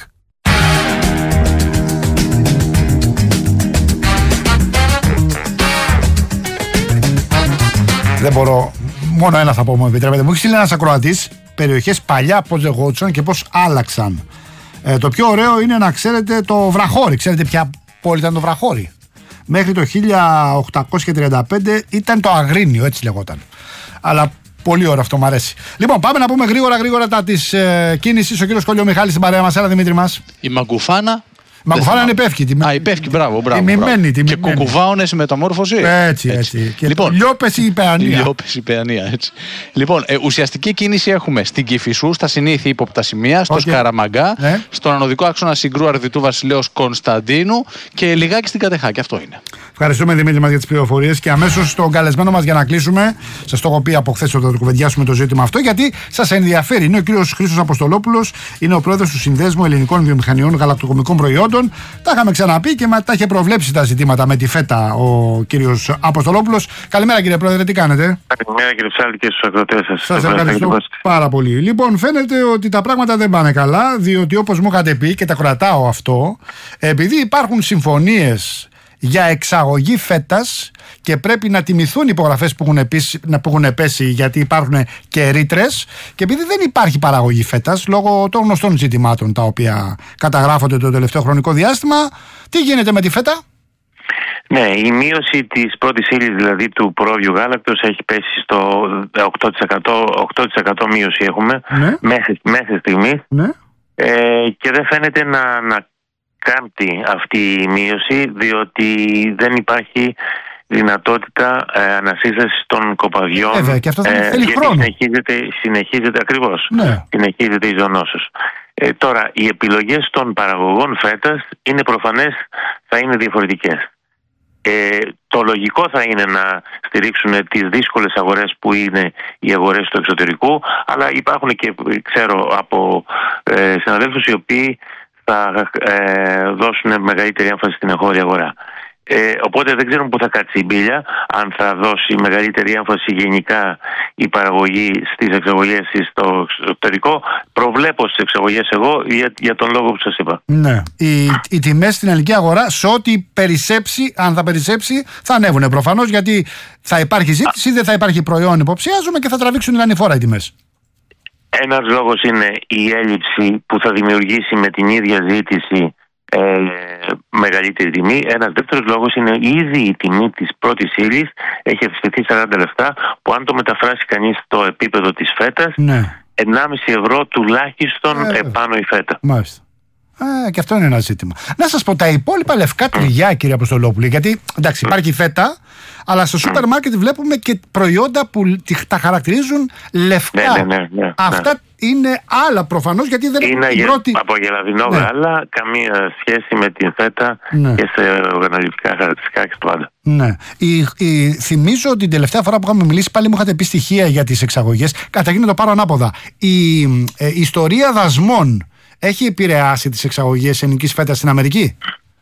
Δεν μπορώ. Μόνο ένα θα πω, μου επιτρέπετε. Μου έχει στείλει ένας ακροατής περιοχές παλιά πώς λεγόντουσαν και πώς άλλαξαν. Ε, το πιο ωραίο είναι να ξέρετε το βραχώρι. Ξέρετε ποια πόλη ήταν το Βραχώρι. Μέχρι το χίλια οκτακόσια τριάντα πέντε ήταν το Αγρίνιο, έτσι λεγόταν. Αλλά πολύ ωραίο αυτό, μου αρέσει. Λοιπόν, πάμε να πούμε γρήγορα γρήγορα τα τη ε, κίνηση. Ο κύριος Κόλλιο Μιχάλης στην παρέα μας. Έλα, Δημήτρη μας. Η Μαγκουφάνα. Η Μαγκουφάνα είναι υπεύκη. Α, υπεύκη, μπράβο, μπράβο. Τιμημένη, και κουκουβάωνε στη μεταμόρφωση. Έτσι, έτσι. έτσι. Και λοιπόν, Λιώπες η Παιανία. Λιώπες η Παιανία, έτσι. Λοιπόν, ε, ουσιαστική κίνηση έχουμε στην Κηφισού, στα συνήθη ύποπτα σημεία, στο okay. Σκαραμαγκά, ναι. στον ανωδικό άξονα Συγκρού Αρδιτού Βασιλέως Κωνσταντίνου και λιγάκι στην Κατεχάκη. Αυτό είναι. Ευχαριστούμε, Δημήτρη, μας για τις πληροφορίες και αμέσως στον καλεσμένο μας για να κλείσουμε. Σας το έχω πει από χθες όταν το κουβεντιάσουμε το ζήτημα αυτό, γιατί σας ενδιαφέρει. Είναι ο κύριος Χρήστος Αποστολόπουλος, είναι ο πρόεδρος του Συνδέσμου Ελληνικών Βιομηχανιών Γαλακτοκομικών Προϊόντων. Τα είχαμε ξαναπεί και τα είχε προβλέψει τα ζητήματα με τη φέτα ο κύριος Αποστολόπουλος. Καλημέρα, κύριε Πρόεδρε, τι κάνετε? Καλημέρα, κύριε Ψάλτη, και στους ακροτές σας. Σας ευχαριστώ πάρα πολύ. Λοιπόν, φαίνεται ότι τα πράγματα δεν πάνε καλά, διότι όπως μου είχατε πει και τα κρατάω αυτό, επειδή υπάρχουν συμφωνίες για εξαγωγή φέτας και πρέπει να τιμηθούν οι υπογραφές που έχουν, πέσει, που έχουν πέσει, γιατί υπάρχουν και ρήτρες, και επειδή δεν υπάρχει παραγωγή φέτας λόγω των γνωστών ζητημάτων τα οποία καταγράφονται το τελευταίο χρονικό διάστημα, τι γίνεται με τη φέτα? Ναι, η μείωση της πρώτης ύλης, δηλαδή του πρόβειου γάλακτος, έχει πέσει στο οκτώ τοις εκατό, οκτώ τοις εκατό μείωση έχουμε, ναι. μέχρι, μέχρι στιγμής, ναι. ε, και δεν φαίνεται να, να κάμπτει αυτή η μείωση, διότι δεν υπάρχει δυνατότητα ε, ανασύστασης των κοπαδιών. Βέβαια, και αυτό ε, θέλει χρόνο. Συνεχίζεται, συνεχίζεται ακριβώς. Ναι. Συνεχίζεται η ζωνόσος. Ε, τώρα, οι επιλογές των παραγωγών φέτας είναι προφανές, θα είναι διαφορετικές. Ε, το λογικό θα είναι να στηρίξουν τις δύσκολες αγορές που είναι οι αγορές του εξωτερικού, αλλά υπάρχουν και, ξέρω, από ε, συναδέλφους οι οποίοι θα ε, δώσουν μεγαλύτερη έμφαση στην εγχώρια αγορά. Ε, οπότε δεν ξέρουμε πού θα κάτσει η μπίλια, αν θα δώσει μεγαλύτερη έμφαση γενικά η παραγωγή στις εξαγωγές στο εξωτερικό. Προβλέπω στις εξαγωγές εγώ για, για τον λόγο που σας είπα. Ναι. Οι, οι τιμές στην ελληνική αγορά, σε ό,τι περισσέψει, αν θα περισσέψει, θα ανέβουν προφανώς, γιατί θα υπάρχει ζήτηση, δεν θα υπάρχει προϊόν, υποψιάζουμε, και θα τραβήξουν την ανηφόρα οι τιμές. Ένας λόγος είναι η έλλειψη που θα δημιουργήσει με την ίδια ζήτηση ε, μεγαλύτερη τιμή. Ένας δεύτερος λόγος είναι ήδη η τιμή της πρώτης ύλης έχει αυξηθεί σαράντα λεπτά, που αν το μεταφράσει κανείς στο επίπεδο της φέτας, ναι. ενάμιση ευρώ τουλάχιστον ε, επάνω η φέτα. Μάλιστα. Ε, και αυτό είναι ένα ζήτημα. Να σας πω, τα υπόλοιπα λευκά τυριά, κύριε Αποστολόπουλε, γιατί εντάξει, υπάρχει φέτα, αλλά στο σούπερ μάρκετ βλέπουμε και προϊόντα που τα χαρακτηρίζουν λευκά. Ναι, ναι, ναι, ναι, αυτά ναι. είναι άλλα προφανώς, γιατί δεν είναι είναι πρώτη... από γελαδινό ναι. γάλα, καμία σχέση με την φέτα, ναι. και σε οργανωτικά χαρακτηριστικά και στο πάντα. Ναι. Η, η, θυμίζω ότι την τελευταία φορά που είχαμε μιλήσει, πάλι μου είχατε πει στοιχεία για τις εξαγωγές. Καταρχήν να το πάρω ανάποδα. Η ε, ιστορία δασμών έχει επηρεάσει τις εξαγωγές ελληνικής φέτας στην Αμερική?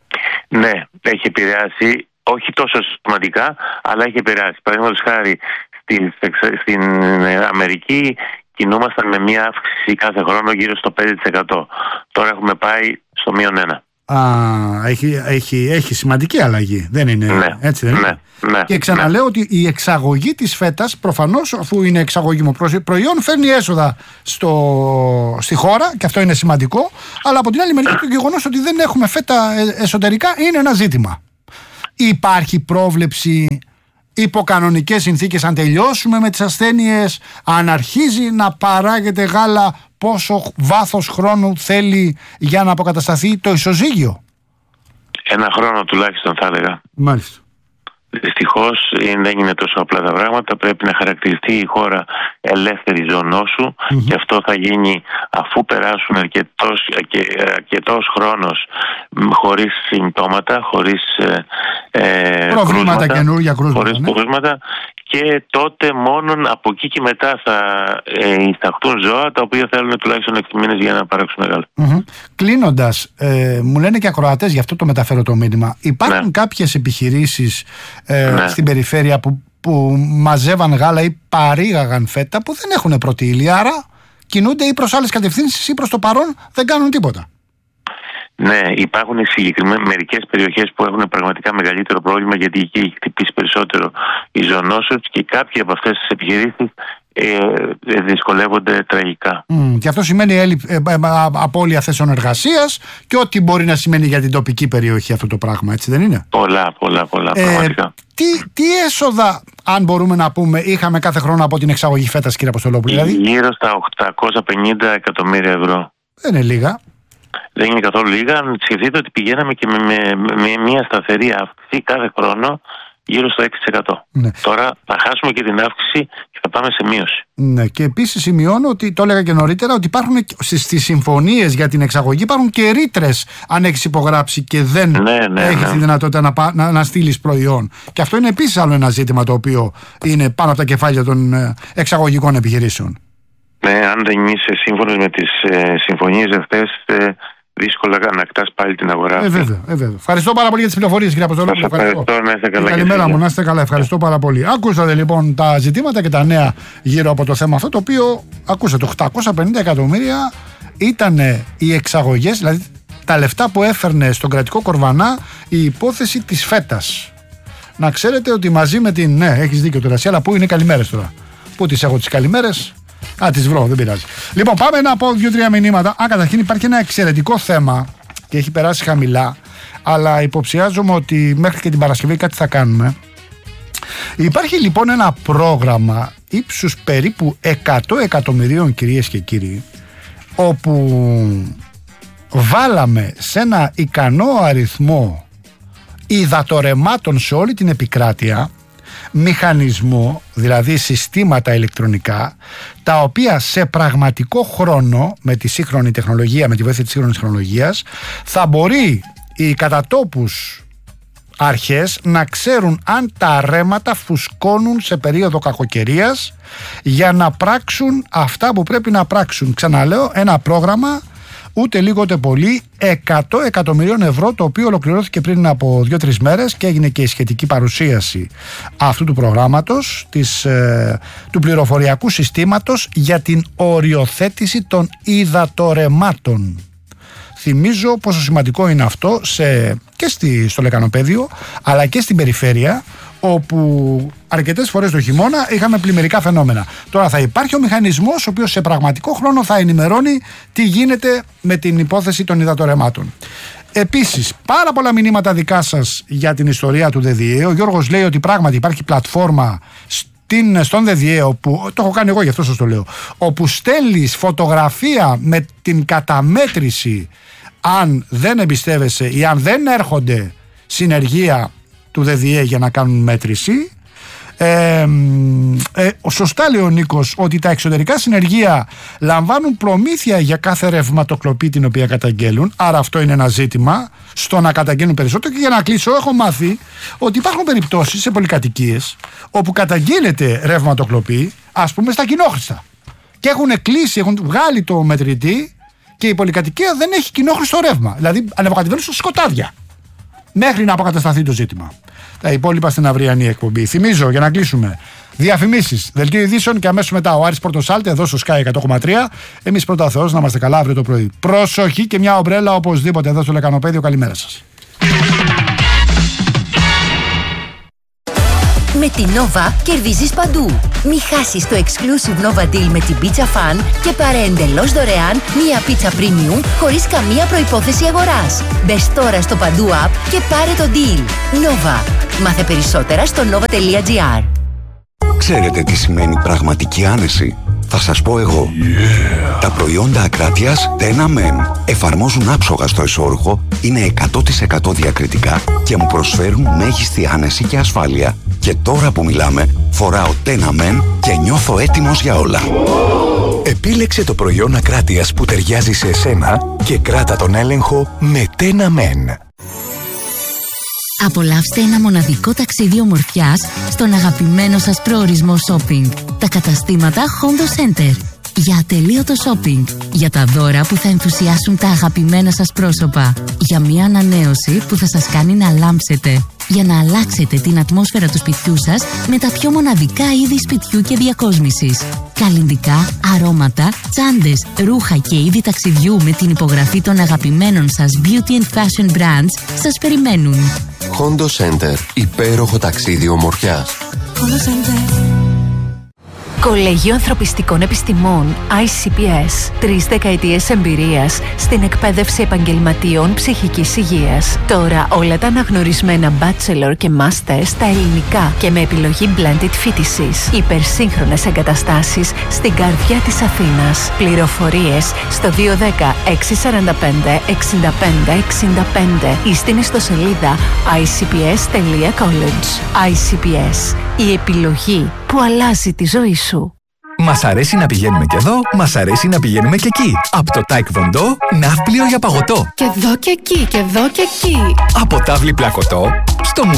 Ναι, έχει επηρεάσει, όχι τόσο σημαντικά, αλλά έχει επηρεάσει. Παραδείγματος χάρη, στην, στην Αμερική κινούμασταν με μια αύξηση κάθε χρόνο γύρω στο πέντε τοις εκατό. Τώρα έχουμε πάει στο μείον ένα. Α, έχει, έχει, έχει σημαντική αλλαγή. Δεν είναι ναι, έτσι, δεν είναι? Ναι, ναι, και ξαναλέω ναι. ότι η εξαγωγή της φέτας, προφανώς, αφού είναι εξαγωγή προϊόν, φέρνει έσοδα στο, στη χώρα, και αυτό είναι σημαντικό. Αλλά από την άλλη μεριά, το γεγονός ότι δεν έχουμε φέτα εσωτερικά είναι ένα ζήτημα. Υπάρχει πρόβλεψη υπό κανονικές συνθήκες, αν τελειώσουμε με τις ασθένειες, αν αρχίζει να παράγεται γάλα, πόσο βάθος χρόνου θέλει για να αποκατασταθεί το ισοζύγιο? Ένα χρόνο τουλάχιστον, θα έλεγα. Μάλιστα. Δυστυχώς δεν είναι τόσο απλά τα πράγματα. Πρέπει να χαρακτηριστεί η χώρα ελεύθερη ζωνόσου, mm-hmm. και αυτό θα γίνει αφού περάσουν αρκετός, αρκετός χρόνος χωρίς συμπτώματα, χωρίς ε, προβλήματα, καινούργια κρούσματα, χωρίς ναι. κρούσματα, και τότε μόνον από εκεί και μετά θα ε, εισταχτούν ζώα τα οποία θέλουν τουλάχιστον έξι μήνες για να παράξουν γάλα. Mm-hmm. Κλείνοντας, ε, μου λένε και ακροατές, γι' αυτό το μεταφέρω το μήνυμα, υπάρχουν ναι. κάποιες επιχειρήσεις ε, ναι. στην περιφέρεια που, που μαζεύαν γάλα ή παρήγαγαν φέτα που δεν έχουν πρώτη ύλη, άρα κινούνται ή προς άλλες κατευθύνσεις ή προς το παρόν δεν κάνουν τίποτα. Ναι, υπάρχουν συγκεκριμένες μερικές περιοχές που έχουν πραγματικά μεγαλύτερο πρόβλημα, γιατί εκεί έχει χτυπήσει περισσότερο η ζωνόσος, και κάποιοι από αυτές τις επιχειρήσεις ε, δυσκολεύονται τραγικά. Mm, και αυτό σημαίνει έλλει, ε, ε, απώλεια θέσεων εργασίας και ό,τι μπορεί να σημαίνει για την τοπική περιοχή αυτό το πράγμα, έτσι δεν είναι? Πολλά, πολλά, πολλά, ε, πραγματικά. Τι, τι έσοδα, αν μπορούμε να πούμε, είχαμε κάθε χρόνο από την εξαγωγή φέτας, κύριε Αποστολόπουλου? Δηλαδή? Γύρω στα οκτακόσια πενήντα εκατομμύρια ευρώ. Δεν είναι λίγα. Δεν είναι καθόλου λίγα. Αν σκεφτείτε ότι πηγαίναμε και με, με, με μια σταθερή αύξηση κάθε χρόνο γύρω στο έξι τοις εκατό. Ναι. Τώρα θα χάσουμε και την αύξηση και θα πάμε σε μείωση. Ναι, και επίσης σημειώνω ότι, το έλεγα και νωρίτερα, ότι υπάρχουν στις συμφωνίες για την εξαγωγή υπάρχουν και ρήτρες αν έχεις υπογράψει και δεν ναι, ναι, έχεις ναι. τη δυνατότητα να, να, να στείλεις προϊόν. Και αυτό είναι επίσης άλλο ένα ζήτημα το οποίο είναι πάνω από τα κεφάλια των εξαγωγικών επιχειρήσεων. Ναι, αν δεν είσαι σύμφωνος με τις ε, συμφωνίες αυτές, ε, δύσκολα να ανακτάς πάλι την αγορά. Ε, βέβαια, ε, βέβαια. Ευχαριστώ πάρα πολύ για τις πληροφορίες, κύριε Αποστολόπουλο. Ευχαριστώ. ευχαριστώ, να είστε καλά. Καλημέρα μου, να είστε καλά. Ευχαριστώ πάρα πολύ. Ακούσατε λοιπόν τα ζητήματα και τα νέα γύρω από το θέμα αυτό, το οποίο ακούσατε, οκτακόσια πενήντα εκατομμύρια ήταν οι εξαγωγές, δηλαδή τα λεφτά που έφερνε στον κρατικό κορβανά η υπόθεση της φέτας. Να ξέρετε ότι μαζί με την. Ναι, έχεις δίκιο τώρα, αλλά πού είναι οι καλημέρες τώρα? Πού τις έχω τις καλημέρες? Α, τις βρω, δεν πειράζει. Λοιπόν, πάμε να πω δύο-τρία μηνύματα. Α, καταρχήν υπάρχει ένα εξαιρετικό θέμα και έχει περάσει χαμηλά, αλλά υποψιάζομαι ότι μέχρι και την Παρασκευή κάτι θα κάνουμε. Υπάρχει λοιπόν ένα πρόγραμμα ύψους περίπου εκατό εκατομμυρίων, κυρίες και κύριοι, όπου βάλαμε σε ένα ικανό αριθμό υδατορεμάτων σε όλη την επικράτεια μηχανισμό, δηλαδή συστήματα ηλεκτρονικά, τα οποία σε πραγματικό χρόνο, με τη σύγχρονη τεχνολογία, με τη βοήθεια της σύγχρονης τεχνολογίας, θα μπορεί οι κατατόπους αρχές να ξέρουν αν τα ρέματα φουσκώνουν σε περίοδο κακοκαιρίας για να πράξουν αυτά που πρέπει να πράξουν. Ξαναλέω, ένα πρόγραμμα ούτε λίγο ούτε πολύ εκατό εκατομμυρίων ευρώ, το οποίο ολοκληρώθηκε πριν από δύο τρεις μέρες και έγινε και η σχετική παρουσίαση αυτού του προγράμματος της, ε, του πληροφοριακού συστήματος για την οριοθέτηση των υδατορεμάτων. Θυμίζω πόσο σημαντικό είναι αυτό σε, και στη, στο λεκανοπέδιο αλλά και στην περιφέρεια, όπου αρκετές φορές το χειμώνα είχαμε πλημμυρικά φαινόμενα. Τώρα θα υπάρχει ο μηχανισμός ο οποίος σε πραγματικό χρόνο θα ενημερώνει τι γίνεται με την υπόθεση των υδατορεμάτων. Επίσης, πάρα πολλά μηνύματα δικά σας για την ιστορία του ΔΔΕ. Ο Γιώργος λέει ότι πράγματι υπάρχει πλατφόρμα στην, στον ΔΔΕ, όπου, το έχω κάνει εγώ γι' αυτό σας το λέω, όπου στέλνεις φωτογραφία με την καταμέτρηση αν δεν εμπιστεύεσαι ή αν δεν έρχονται συνεργεία του ΔΔΕ για να κάνουν μέτρηση. Ε, ε, σωστά λέει ο Νίκος ότι τα εξωτερικά συνεργεία λαμβάνουν προμήθεια για κάθε ρευματοκλοπή την οποία καταγγέλουν, άρα αυτό είναι ένα ζήτημα στο να καταγγέλνουν περισσότερο. Και για να κλείσω, έχω μάθει ότι υπάρχουν περιπτώσεις σε πολυκατοικίες όπου καταγγέλλεται ρευματοκλοπή, ας πούμε στα κοινόχρηστα, και έχουν κλείσει, έχουν βγάλει το μετρητή και η πολυκατοικία δεν έχει κοινόχρηστο ρεύμα, δηλαδή ανεβοκατεβαίνουν στα σκοτάδια μέχρι να αποκατασταθεί το ζήτημα. Τα υπόλοιπα στην αυριανή εκπομπή. Θυμίζω, για να κλείσουμε, διαφημίσεις, δελτίο ειδήσεων και αμέσως μετά ο Άρης Πορτοσάλτε εδώ στο Sky εκατό κόμμα τρία. Εμείς πρώτα ο Θεός, να είμαστε καλά αύριο το πρωί. Προσοχή και μια ομπρέλα οπωσδήποτε εδώ στο Λεκανοπέδιο. Καλημέρα σας. Με την Nova κερδίζεις παντού. Μη χάσεις το exclusive Nova Deal με την Pizza Fan και πάρε εντελώς δωρεάν μία πίτσα premium χωρίς καμία προϋπόθεση αγοράς. Μπες τώρα στο Παντού app και πάρε το deal. Nova. Μάθε περισσότερα στο nova τελεία gr. Ξέρετε τι σημαίνει πραγματική άνεση? Θα σας πω εγώ. Yeah. Τα προϊόντα Ακράτειας Tena Men εφαρμόζουν άψογα στο εσώρουχο, είναι εκατό τοις εκατό διακριτικά και μου προσφέρουν μέγιστη άνεση και ασφάλεια. Και τώρα που μιλάμε, φοράω Tena Men και νιώθω έτοιμος για όλα. Επίλεξε το προϊόν Ακράτειας που ταιριάζει σε εσένα και κράτα τον έλεγχο με Tena Men. Απολαύστε ένα μοναδικό ταξίδι ομορφιάς στον αγαπημένο σας προορισμό shopping. Τα καταστήματα Hondo Center. Για ατελείωτο shopping. Για τα δώρα που θα ενθουσιάσουν τα αγαπημένα σας πρόσωπα. Για μια ανανέωση που θα σας κάνει να λάμψετε. Για να αλλάξετε την ατμόσφαιρα του σπιτιού σας με τα πιο μοναδικά είδη σπιτιού και διακόσμησης. Καλλυντικά, αρώματα, τσάντες, ρούχα και είδη ταξιδιού με την υπογραφή των αγαπημένων σας beauty and fashion brands σας περιμένουν. Hondo Center. Υπέροχο ταξίδι ομορφιάς. Κολέγιο Ανθρωπιστικών Επιστημών άι σι πι ες. Τρεις δεκαετίες εμπειρίας στην εκπαίδευση επαγγελματιών ψυχικής υγείας. Τώρα όλα τα αναγνωρισμένα bachelor και master στα ελληνικά και με επιλογή blended φοιτησης. Υπερσύγχρονες εγκαταστάσεις στην καρδιά της Αθήνας. Πληροφορίες στο δύο ένα μηδέν έξι τέσσερα πέντε εξήντα πέντε εξήντα πέντε ή στην ιστοσελίδα άι σι πι ες τελεία college. άι σι πι ες. Η επιλογή που αλλάζει τη ζωή σου. Μας αρέσει να πηγαίνουμε και εδώ, μας αρέσει να πηγαίνουμε και εκεί. Από το Taekwondo, ναύπλιο για παγωτό. Και εδώ και εκεί, και εδώ και εκεί. Από τάβλη πλακωτό, στο